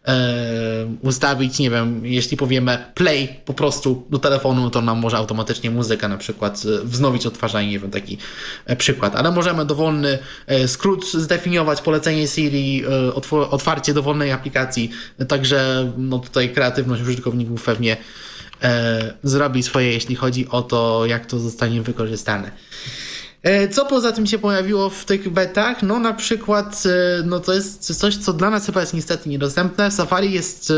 ustawić, nie wiem, jeśli powiemy play po prostu do telefonu, to nam może automatycznie muzyka na przykład wznowić odtwarzanie, nie wiem, taki przykład, ale możemy dowolny skrót zdefiniować, polecenie Siri, otwarcie dowolnej aplikacji, także no tutaj kreatywność użytkowników pewnie zrobi swoje, jeśli chodzi o to, jak to zostanie wykorzystane. Co poza tym się pojawiło w tych betach? No na przykład, no to jest coś, co dla nas chyba jest niestety niedostępne. W Safari jest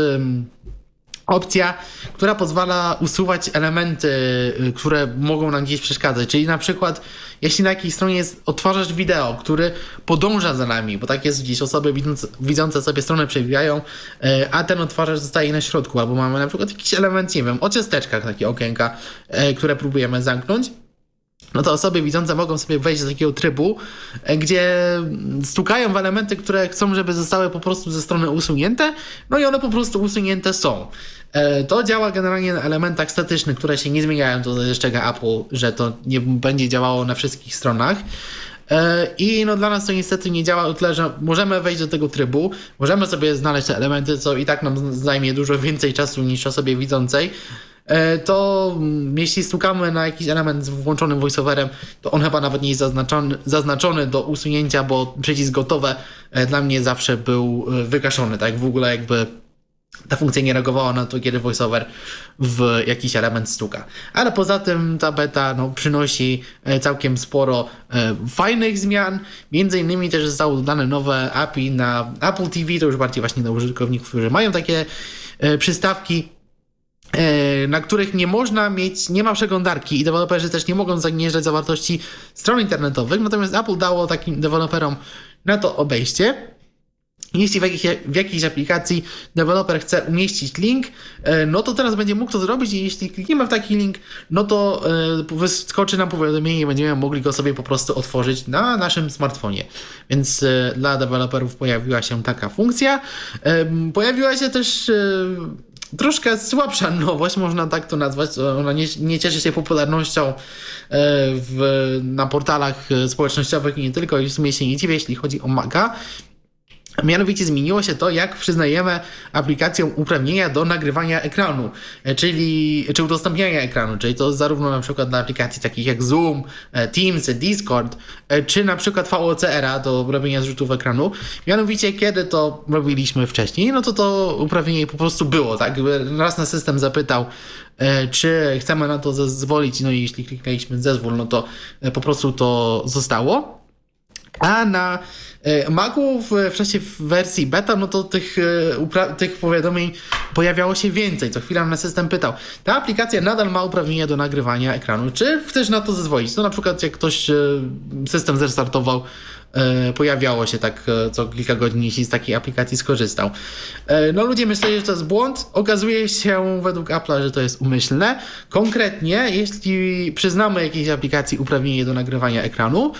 opcja, która pozwala usuwać elementy, które mogą nam gdzieś przeszkadzać. Czyli na przykład, jeśli na jakiejś stronie jest odtwarzacz wideo, który podąża za nami, bo tak jest gdzieś, osoby widzące sobie stronę przebijają, a ten odtwarzacz zostaje na środku, albo mamy na przykład jakiś element, nie wiem, o ciasteczkach, takie okienka, które próbujemy zamknąć. no to osoby widzące mogą sobie wejść do takiego trybu, gdzie stukają w elementy, które chcą, żeby zostały po prostu ze strony usunięte, no i one po prostu usunięte są. To działa generalnie na elementach statycznych, które się nie zmieniają, to zastrzega Apple, że to nie będzie działało na wszystkich stronach. I no dla nas to niestety nie działa o tyle, że możemy wejść do tego trybu, możemy sobie znaleźć te elementy, co i tak nam zajmie dużo więcej czasu niż osobie widzącej. To jeśli stukamy na jakiś element z włączonym voiceoverem, to on chyba nawet nie jest zaznaczony do usunięcia, bo przycisk gotowe dla mnie zawsze był wygaszony, tak w ogóle jakby ta funkcja nie reagowała na to, kiedy voiceover w jakiś element stuka. Ale poza tym ta beta przynosi całkiem sporo fajnych zmian. Między innymi też zostało dodane nowe API na Apple TV, to już bardziej właśnie dla użytkowników, którzy mają takie przystawki, na których nie ma przeglądarki i deweloperzy też nie mogą zagnieżdżać zawartości stron internetowych, natomiast Apple dało takim deweloperom na to obejście. Jeśli w jakiejś aplikacji deweloper chce umieścić link, no to teraz będzie mógł to zrobić i jeśli klikniemy w taki link, no to wyskoczy nam powiadomienie i będziemy mogli go sobie po prostu otworzyć na naszym smartfonie. Więc dla deweloperów pojawiła się taka funkcja. Pojawiła się też troszkę słabsza nowość, można tak to nazwać. Ona nie cieszy się popularnością na portalach społecznościowych i nie tylko, i w sumie się nie dziwię, jeśli chodzi o Maca. Mianowicie zmieniło się to, jak przyznajemy aplikacjom uprawnienia do nagrywania ekranu, czy udostępniania ekranu, czyli to zarówno na przykład dla aplikacji takich jak Zoom, Teams, Discord, czy na przykład VOCR do robienia zrzutów ekranu. Mianowicie, kiedy to robiliśmy wcześniej, no to uprawnienie po prostu było, tak? Raz na system zapytał, czy chcemy na to zezwolić, no i jeśli kliknęliśmy zezwól, no to po prostu to zostało. A na Macu w czasie wersji beta, no to tych powiadomień pojawiało się więcej. Co chwilę na system pytał, ta aplikacja nadal ma uprawnienia do nagrywania ekranu, czy chcesz na to zezwolić? No na przykład jak ktoś system zrestartował, pojawiało się tak co kilka godzin, jeśli z takiej aplikacji skorzystał. No ludzie myśleli, że to jest błąd. Okazuje się według Apple'a, że to jest umyślne. Konkretnie, jeśli przyznamy jakiejś aplikacji uprawnienie do nagrywania ekranu,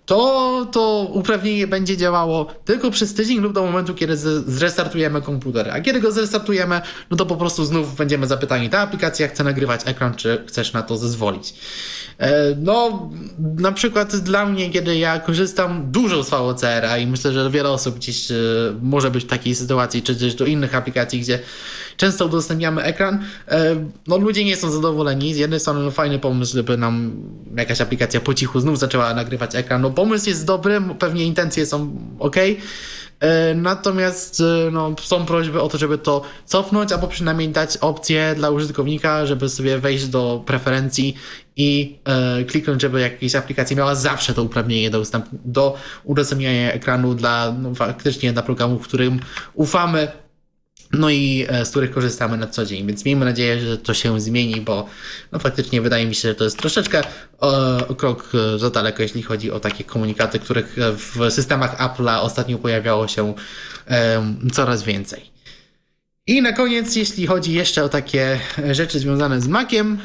to uprawnienie będzie działało tylko przez tydzień lub do momentu, kiedy zrestartujemy komputer. A kiedy go zrestartujemy, no to po prostu znów będziemy zapytani, ta aplikacja chce nagrywać ekran, czy chcesz na to zezwolić. No, na przykład dla mnie, kiedy ja korzystam dużo z VOCR-a i myślę, że wiele osób gdzieś może być w takiej sytuacji, czy też do innych aplikacji, gdzie często udostępniamy ekran, no ludzie nie są zadowoleni. Z jednej strony fajny pomysł, żeby nam jakaś aplikacja po cichu znów zaczęła nagrywać ekran. No pomysł jest dobry, pewnie intencje są ok. Natomiast są prośby o to, żeby to cofnąć, albo przynajmniej dać opcję dla użytkownika, żeby sobie wejść do preferencji i kliknąć, żeby jakaś aplikacja miała zawsze to uprawnienie do udostępniania ekranu faktycznie dla programów, którym ufamy, no i z których korzystamy na co dzień, więc miejmy nadzieję, że to się zmieni, bo faktycznie wydaje mi się, że to jest troszeczkę krok za daleko, jeśli chodzi o takie komunikaty, których w systemach Apple'a ostatnio pojawiało się coraz więcej. I na koniec, jeśli chodzi jeszcze o takie rzeczy związane z Maciem,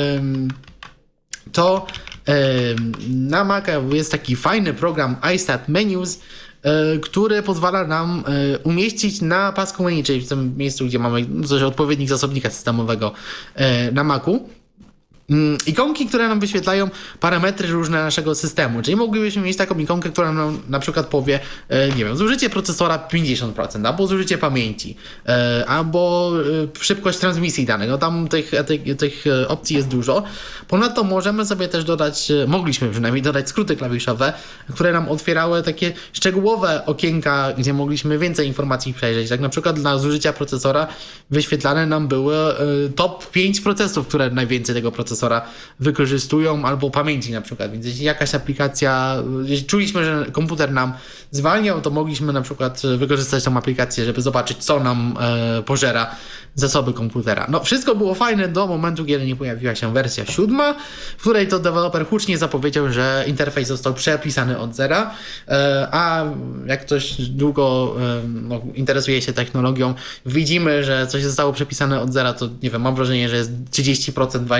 to na Maca jest taki fajny program iStat Menus, który pozwala nam umieścić na pasku menu, czyli w tym miejscu, gdzie mamy coś odpowiednik zasobnika systemowego na Macu, ikonki, które nam wyświetlają parametry różne naszego systemu. Czyli moglibyśmy mieć taką ikonkę, która nam na przykład powie, nie wiem, zużycie procesora 50%, albo zużycie pamięci, albo szybkość transmisji danych. No tam tych opcji jest dużo. Ponadto możemy sobie też mogliśmy przynajmniej dodać skróty klawiszowe, które nam otwierały takie szczegółowe okienka, gdzie mogliśmy więcej informacji przejrzeć. Tak na przykład dla zużycia procesora wyświetlane nam były top 5 procesów, które najwięcej tego procesora wykorzystują, albo pamięci na przykład. Więc jeśli jakaś aplikacja, jeśli czuliśmy, że komputer nam zwalniał, to mogliśmy na przykład wykorzystać tą aplikację, żeby zobaczyć, co nam pożera zasoby komputera. No wszystko było fajne do momentu, kiedy nie pojawiła się wersja 7, w której to deweloper hucznie zapowiedział, że interfejs został przepisany od zera, a jak ktoś długo interesuje się technologią, widzimy, że coś zostało przepisane od zera, to nie wiem, mam wrażenie, że jest 30%, 20% prawdopodobieństwo,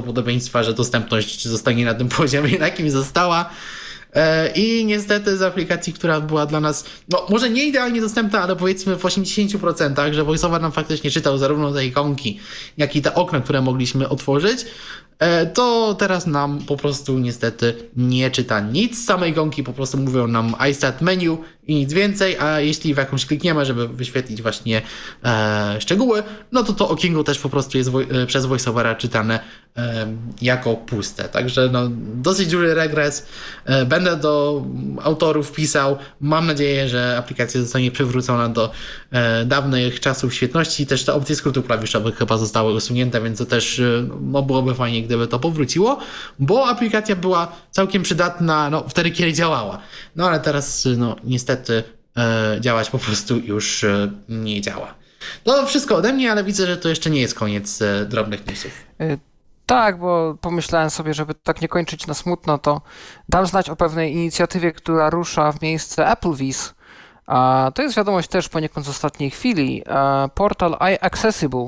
prawdopodobieństwa, że dostępność zostanie na tym poziomie, na jakim została. I niestety z aplikacji, która była dla nas, no może nie idealnie dostępna, ale powiedzmy w 80%, że VoiceOver nam faktycznie czytał zarówno te ikonki, jak i te okna, które mogliśmy otworzyć, to teraz nam po prostu niestety nie czyta nic. Same ikonki po prostu mówią nam I start menu i nic więcej, a jeśli w jakąś klikniemy, żeby wyświetlić właśnie szczegóły, no to okienko też po prostu jest przez VoiceOvera czytane jako puste. Także no, dosyć duży regres. Będę do autorów pisał. Mam nadzieję, że aplikacja zostanie przywrócona do dawnych czasów świetności. Też te opcje skrótów klawiszowych chyba zostały usunięte, więc to też no, byłoby fajnie, gdyby to powróciło, bo aplikacja była całkiem przydatna no, wtedy, kiedy działała. No ale teraz no, niestety działać po prostu już nie działa. To wszystko ode mnie, ale widzę, że to jeszcze nie jest koniec drobnych newsów. Tak, bo pomyślałem sobie, żeby tak nie kończyć na smutno, to dam znać o pewnej inicjatywie, która rusza w miejsce Applevis. To jest wiadomość też poniekąd z ostatniej chwili. Portal iAccessible,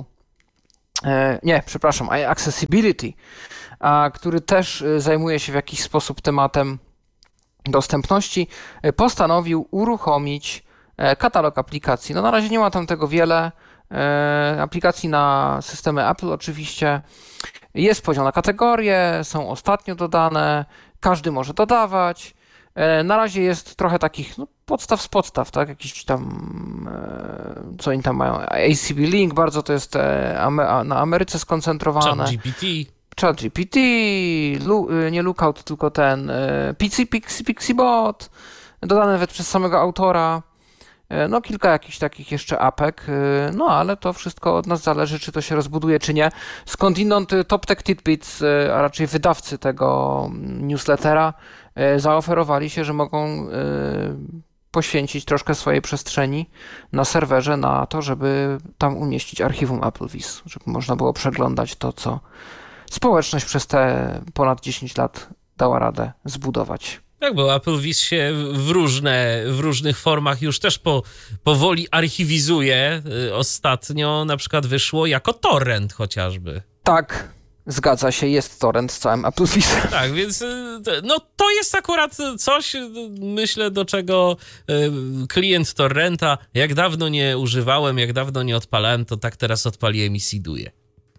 iAccessibility, który też zajmuje się w jakiś sposób tematem dostępności, postanowił uruchomić katalog aplikacji. No na razie nie ma tam tego wiele. Aplikacji na systemy Apple oczywiście. Jest podział na kategorie, są ostatnio dodane, każdy może dodawać. Na razie jest trochę takich no, podstaw z podstaw, tak? Jakiś tam, co oni tam mają, ACB Link, bardzo to jest na Ameryce skoncentrowane. ChatGPT, nie Lookout, tylko ten Pixibot, dodane nawet przez samego autora. No kilka jakichś takich jeszcze apek, no ale to wszystko od nas zależy, czy to się rozbuduje, czy nie. Skądinąd Top Tech Tidbits, a raczej wydawcy tego newslettera, zaoferowali się, że mogą poświęcić troszkę swojej przestrzeni na serwerze na to, żeby tam umieścić archiwum Applevis, żeby można było przeglądać to, co społeczność przez te ponad 10 lat dała radę zbudować. Tak, bo Applevis się w różnych formach już też powoli archiwizuje. Ostatnio na przykład wyszło jako torrent chociażby. Tak, zgadza się, jest torrent z całym Applevisem. Tak, więc no to jest akurat coś, myślę, do czego klient torrenta, jak dawno nie używałem, jak dawno nie odpalałem, to tak teraz odpaliłem i seeduję.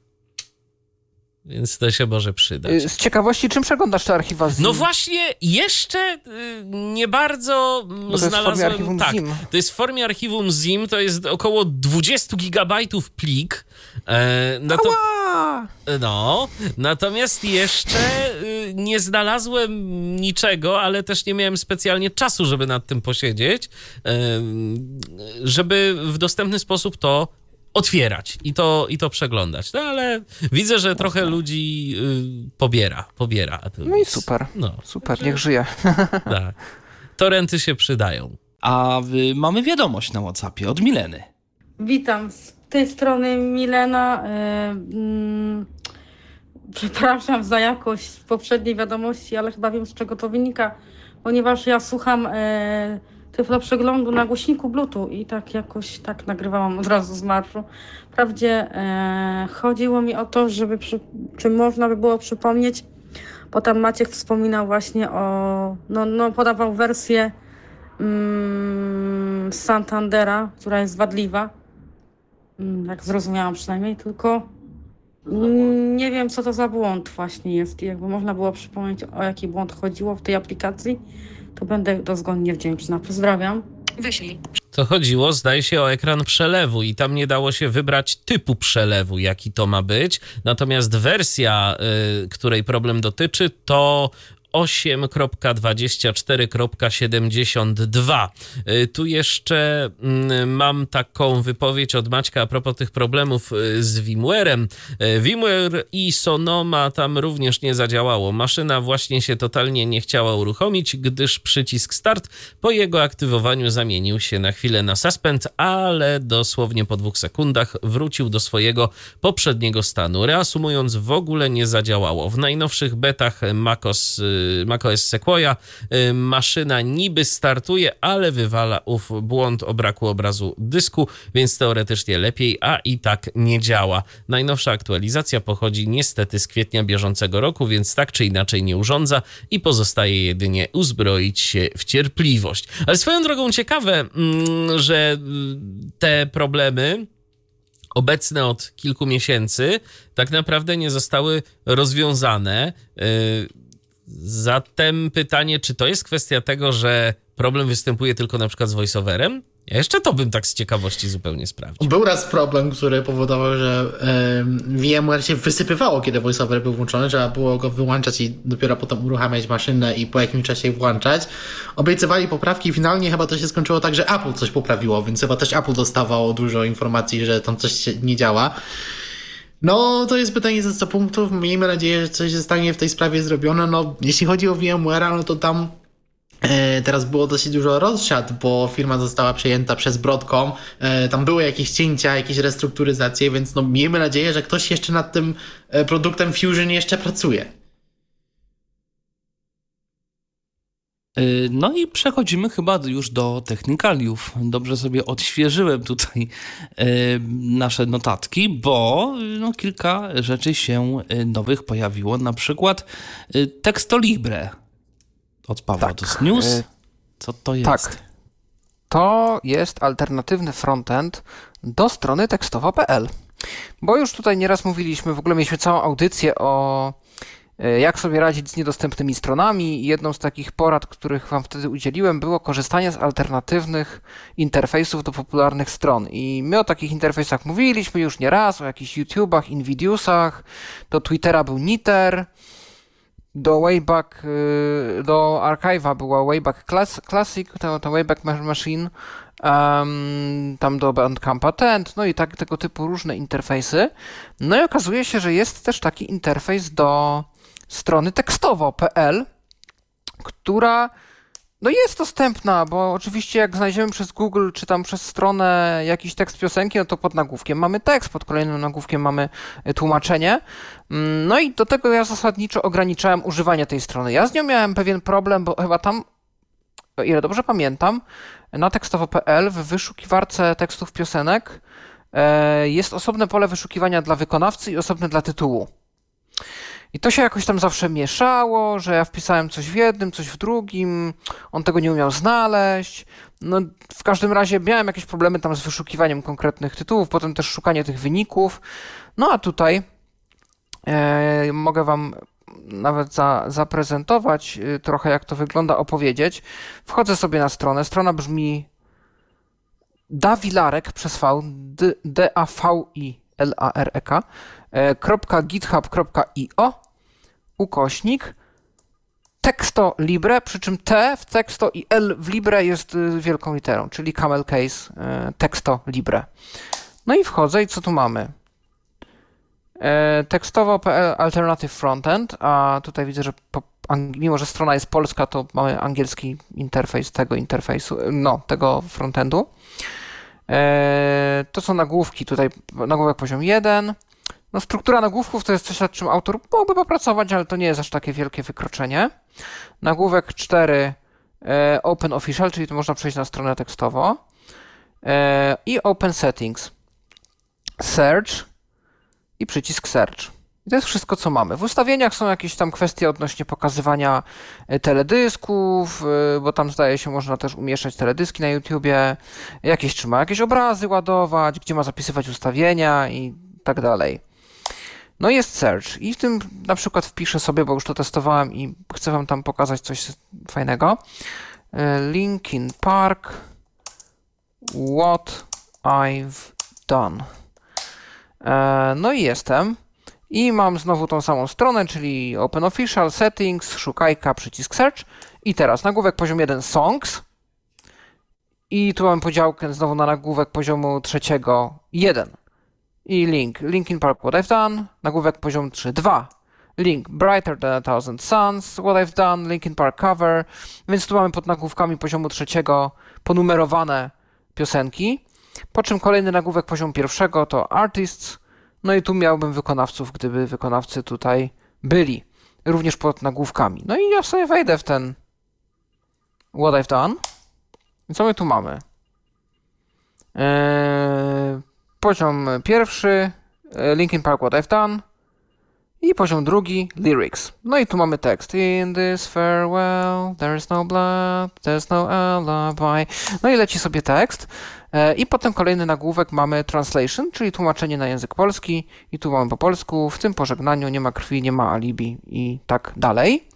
Więc to się może przydać. Z ciekawości, czym przeglądasz te archiwa ZIM? No właśnie, jeszcze nie bardzo znalazłem... Tak, to jest w formie archiwum ZIM, to jest około 20 gigabajtów plik. Natomiast jeszcze nie znalazłem niczego, ale też nie miałem specjalnie czasu, żeby nad tym posiedzieć, żeby w dostępny sposób to otwierać i to przeglądać. No ale widzę, że trochę ludzi pobiera. No i super, super, niech żyje. Tak. Torrenty się przydają. A mamy wiadomość na WhatsAppie od Mileny. Witam, z tej strony Milena. Przepraszam za jakość poprzedniej wiadomości, ale chyba wiem, z czego to wynika, ponieważ ja słucham Tyflo Przeglądu na głośniku Bluetooth i tak jakoś tak nagrywałam od razu z marszu. Wprawdzie chodziło mi o to, żeby czy można by było przypomnieć, bo tam Maciek wspominał właśnie o, podawał wersję Santandera, która jest wadliwa, jak zrozumiałam przynajmniej, tylko nie wiem, co to za błąd właśnie jest i jakby można było przypomnieć, o jaki błąd chodziło w tej aplikacji, to będę dozgonnie wdzięczna. Pozdrawiam. Wyślij. To chodziło, zdaje się, o ekran przelewu i tam nie dało się wybrać typu przelewu, jaki to ma być. Natomiast wersja, której problem dotyczy, to 8.24.72. Tu jeszcze mam taką wypowiedź od Maćka a propos tych problemów z VMware'em. VMware i Sonoma tam również nie zadziałało. Maszyna właśnie się totalnie nie chciała uruchomić, gdyż przycisk start po jego aktywowaniu zamienił się na chwilę na suspend, ale dosłownie po 2 sekundach wrócił do swojego poprzedniego stanu. Reasumując, w ogóle nie zadziałało. W najnowszych betach macOS macOS Sequoia. Maszyna niby startuje, ale wywala ów błąd o braku obrazu dysku, więc teoretycznie lepiej, a i tak nie działa. Najnowsza aktualizacja pochodzi niestety z kwietnia bieżącego roku, więc tak czy inaczej nie urządza i pozostaje jedynie uzbroić się w cierpliwość. Ale swoją drogą ciekawe, że te problemy obecne od kilku miesięcy tak naprawdę nie zostały rozwiązane. Zatem pytanie, czy to jest kwestia tego, że problem występuje tylko na przykład z voiceoverem? Ja jeszcze to bym tak z ciekawości zupełnie sprawdził. Był raz problem, który powodował, że VMware się wysypywało, kiedy VoiceOver był włączony. Trzeba było go wyłączać i dopiero potem uruchamiać maszynę i po jakimś czasie włączać. Obiecywali poprawki i finalnie chyba to się skończyło tak, że Apple coś poprawiło, więc chyba też Apple dostawało dużo informacji, że tam coś nie działa. No, to jest pytanie za 100 punktów. Miejmy nadzieję, że coś zostanie w tej sprawie zrobione. No, jeśli chodzi o VMware'a, no to tam teraz było dosyć dużo rozsiad, bo firma została przejęta przez Broadcom. Tam były jakieś cięcia, jakieś restrukturyzacje, więc no miejmy nadzieję, że ktoś jeszcze nad tym produktem Fusion jeszcze pracuje. No i przechodzimy chyba już do technikaliów. Dobrze sobie odświeżyłem tutaj nasze notatki, bo no, kilka rzeczy się nowych pojawiło. Na przykład Textolibre od Pawła. To jest news. Co to jest? Tak. To jest alternatywny frontend do strony tekstowo.pl. Bo już tutaj nieraz mówiliśmy, w ogóle mieliśmy całą audycję o jak sobie radzić z niedostępnymi stronami. Jedną z takich porad, których wam wtedy udzieliłem, było korzystanie z alternatywnych interfejsów do popularnych stron. I my o takich interfejsach mówiliśmy już nieraz, o jakichś YouTubach, Invidiusach, do Twittera był Niter, do Archive'a była Wayback Classic, to Wayback Machine, tam do Bandcampa Tent, no i tak, tego typu różne interfejsy. No i okazuje się, że jest też taki interfejs do strony tekstowo.pl, która no jest dostępna, bo oczywiście jak znajdziemy przez Google, czy tam przez stronę jakiś tekst piosenki, no to pod nagłówkiem mamy tekst, pod kolejnym nagłówkiem mamy tłumaczenie. No i do tego ja zasadniczo ograniczałem używanie tej strony. Ja z nią miałem pewien problem, bo chyba tam, o ile dobrze pamiętam, na tekstowo.pl w wyszukiwarce tekstów piosenek jest osobne pole wyszukiwania dla wykonawcy i osobne dla tytułu. I to się jakoś tam zawsze mieszało, że ja wpisałem coś w jednym, coś w drugim, on tego nie umiał znaleźć. No w każdym razie miałem jakieś problemy tam z wyszukiwaniem konkretnych tytułów, potem też szukanie tych wyników. No a tutaj mogę wam nawet zaprezentować trochę, jak to wygląda, opowiedzieć. Wchodzę sobie na stronę. Strona brzmi Dawilarek przez V, D-A-V-I-L-A-R-E-K, .github.io /Textolibre, przy czym T w Texto i L w Libre jest wielką literą, czyli camel case Textolibre. No i wchodzę i co tu mamy? Tekstowo.pl Alternative Frontend, a tutaj widzę, że mimo że strona jest polska, to mamy angielski interfejs tego interfejsu, no, tego frontendu. To są nagłówki, tutaj nagłówek poziom 1. No, struktura nagłówków to jest coś, nad czym autor mógłby popracować, ale to nie jest aż takie wielkie wykroczenie. Nagłówek 4 Open Official, czyli to można przejść na stronę tekstowo. I Open Settings. Search i przycisk Search. I to jest wszystko, co mamy. W ustawieniach są jakieś tam kwestie odnośnie pokazywania teledysków, bo tam zdaje się można też umieszczać teledyski na YouTubie, trzeba jakieś obrazy ładować, gdzie ma zapisywać ustawienia i tak dalej. No jest Search i w tym na przykład wpiszę sobie, bo już to testowałem i chcę wam tam pokazać coś fajnego. Linkin Park, what I've done. No i jestem. I mam znowu tą samą stronę, czyli Open Official, Settings, szukajka, przycisk Search. I teraz nagłówek poziom 1 Songs. I tu mamy podziałkę znowu na nagłówek poziomu 3 1. I link Linkin Park, What I've Done. Nagłówek poziom 3 2. Link Brighter Than a Thousand Suns, What I've Done, Linkin Park Cover. Więc tu mamy pod nagłówkami poziomu 3 ponumerowane piosenki. Po czym kolejny nagłówek poziomu 1 to Artists. No i tu miałbym wykonawców, gdyby wykonawcy tutaj byli. również pod nagłówkami. No i ja sobie wejdę w ten What I've Done. I co my tu mamy? Poziom pierwszy, Linkin Park What I've Done. I poziom drugi, lyrics. No i tu mamy tekst. In this farewell, there's no blood, there's no alibi. No i leci sobie tekst. I potem kolejny nagłówek mamy translation, czyli tłumaczenie na język polski. I tu mamy po polsku, w tym pożegnaniu nie ma krwi, nie ma alibi i tak dalej.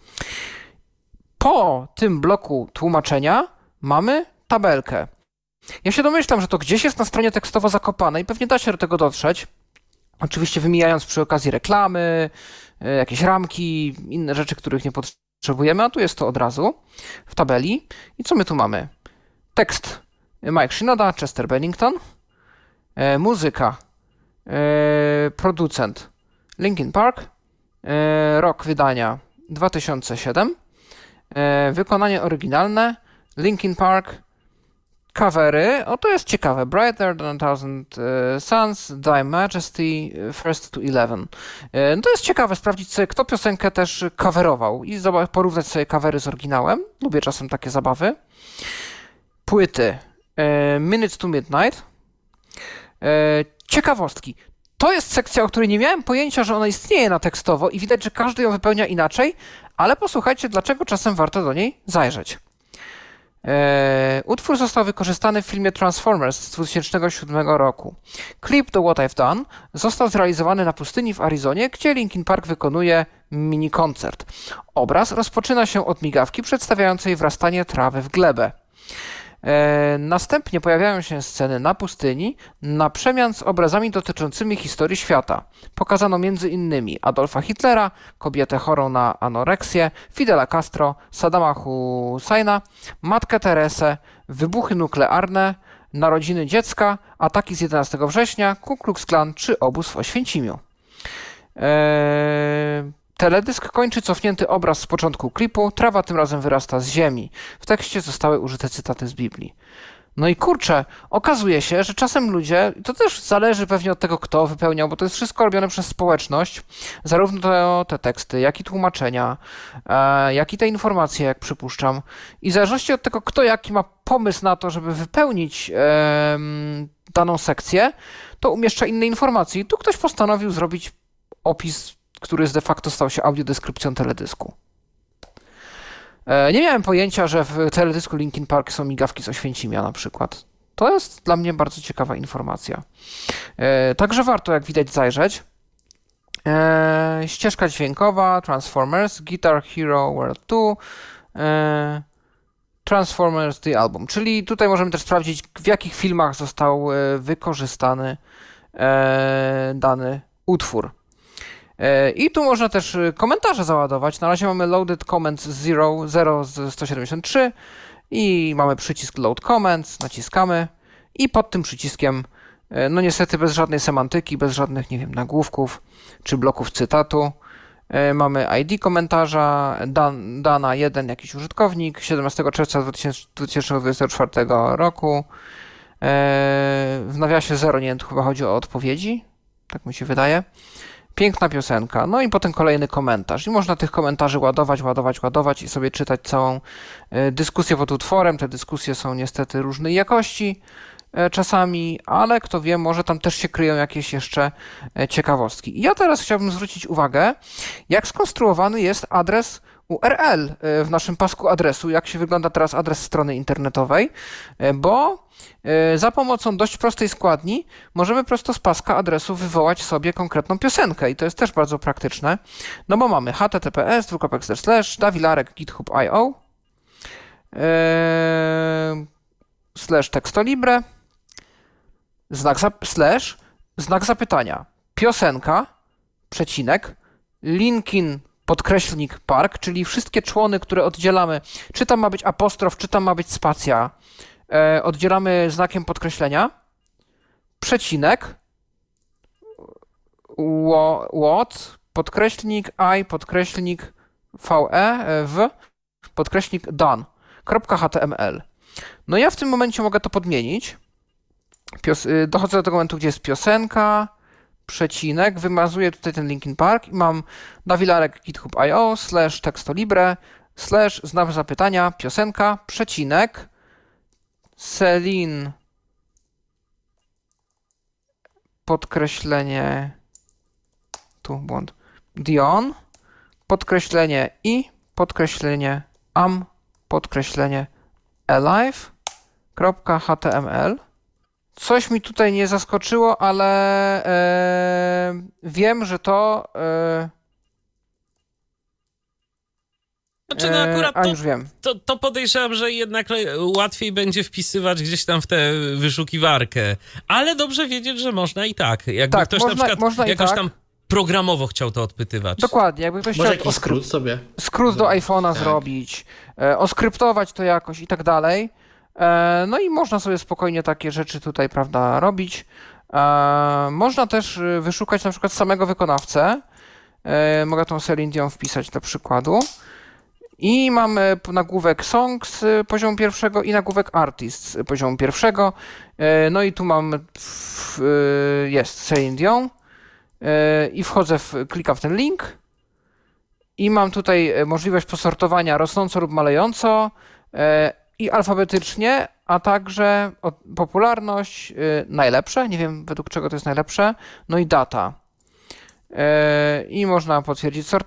Po tym bloku tłumaczenia mamy tabelkę. Ja się domyślam, że to gdzieś jest na stronie tekstowo zakopane i pewnie da się do tego dotrzeć. Oczywiście wymijając przy okazji reklamy, jakieś ramki, inne rzeczy, których nie potrzebujemy, a tu jest to od razu w tabeli. I co my tu mamy? Tekst Mike Shinoda, Chester Bennington, muzyka, producent Linkin Park, rok wydania 2007, wykonanie oryginalne Linkin Park, covery, to jest ciekawe. Brighter than a Thousand Suns, Thy Majesty, First to 11. To jest ciekawe sprawdzić sobie, kto piosenkę też coverował i porównać sobie covery z oryginałem. Lubię czasem takie zabawy. Płyty Minutes to Midnight. Ciekawostki. To jest sekcja, o której nie miałem pojęcia, że ona istnieje na tekstowo i widać, że każdy ją wypełnia inaczej, ale posłuchajcie, dlaczego czasem warto do niej zajrzeć. Utwór został wykorzystany w filmie Transformers z 2007 roku. Klip do What I've Done został zrealizowany na pustyni w Arizonie, gdzie Linkin Park wykonuje mini-koncert. Obraz rozpoczyna się od migawki przedstawiającej wrastanie trawy w glebę. Następnie pojawiają się sceny na pustyni na przemian z obrazami dotyczącymi historii świata. Pokazano m.in. Adolfa Hitlera, kobietę chorą na anoreksję, Fidela Castro, Saddama Husseina, Matkę Teresę, wybuchy nuklearne, narodziny dziecka, ataki z 11 września, Ku Klux Klan czy obóz w Oświęcimiu. Teledysk kończy cofnięty obraz z początku klipu, trawa tym razem wyrasta z ziemi. W tekście zostały użyte cytaty z Biblii. No i kurczę, okazuje się, że czasem ludzie, to też zależy pewnie od tego, kto wypełniał, bo to jest wszystko robione przez społeczność, zarówno te teksty, jak i tłumaczenia, jak i te informacje, jak przypuszczam. I w zależności od tego, kto jaki ma pomysł na to, żeby wypełnić daną sekcję, to umieszcza inne informacje. I tu ktoś postanowił zrobić opis, który de facto stał się audiodeskrypcją teledysku. Nie miałem pojęcia, że w teledysku Linkin Park są migawki z Oświęcimia na przykład. To jest dla mnie bardzo ciekawa informacja. Także warto, jak widać, zajrzeć. Ścieżka dźwiękowa, Transformers, Guitar Hero World 2, Transformers The Album. Czyli tutaj możemy też sprawdzić, w jakich filmach został wykorzystany dany utwór. I tu można też komentarze załadować. Na razie mamy Loaded Comments 0 z 173 i mamy przycisk Load Comments, naciskamy i pod tym przyciskiem, no niestety bez żadnej semantyki, bez żadnych, nie wiem, nagłówków czy bloków cytatu, mamy ID komentarza, dana 1 jakiś użytkownik, 17 czerwca 2024 roku, w nawiasie 0, nie wiem, tu chyba chodzi o odpowiedzi, tak mi się wydaje. Piękna piosenka. No i potem kolejny komentarz. I można tych komentarzy ładować i sobie czytać całą dyskusję pod utworem. Te dyskusje są niestety różnej jakości czasami, ale kto wie, może tam też się kryją jakieś jeszcze ciekawostki. I ja teraz chciałbym zwrócić uwagę, jak skonstruowany jest adres URL w naszym pasku adresu, jak się wygląda teraz adres strony internetowej, bo za pomocą dość prostej składni możemy prosto z paska adresu wywołać sobie konkretną piosenkę i to jest też bardzo praktyczne, no bo mamy https://dawilarek.github.io /textolibre znak zapytania piosenka przecinek Linkin _Park, czyli wszystkie człony, które oddzielamy, czy tam ma być apostrof, czy tam ma być spacja, oddzielamy znakiem podkreślenia, przecinek, what, podkreślnik, I, podkreślnik, podkreślnik, done.html. No ja w tym momencie mogę to podmienić. Dochodzę do tego momentu, gdzie jest piosenka, przecinek, wymazuję tutaj ten Linkin Park i mam Dawilarek GitHub.io /tekstolibre znak zapytania piosenka przecinek Celine podkreślenie tu błąd Dion podkreślenie i podkreślenie am podkreślenie alive.html. Coś mi tutaj nie zaskoczyło, ale wiem, że to Znaczy, no akurat już wiem. To podejrzewam, że jednak łatwiej będzie wpisywać gdzieś tam w tę wyszukiwarkę. Ale dobrze wiedzieć, że można i tak. Jakby Tak, ktoś można, na przykład jakoś tak. tam programowo chciał to odpytywać. Dokładnie, jakby ktoś Może chciał jakiś skrót sobie. skrót do iPhone'a Tak. zrobić, oskryptować to jakoś i tak dalej. No i można sobie spokojnie takie rzeczy tutaj, prawda, robić. Można też wyszukać na przykład samego wykonawcę. Mogę tą Celine Dion wpisać do przykładu. I mamy nagłówek Songs poziomu pierwszego i nagłówek Artists poziomu pierwszego. No i tu mam, jest Celine Dion i wchodzę, klikam w ten link i mam tutaj możliwość posortowania rosnąco lub malejąco i alfabetycznie, a także popularność, najlepsze, nie wiem według czego to jest najlepsze, no i data. I można potwierdzić sortowanie.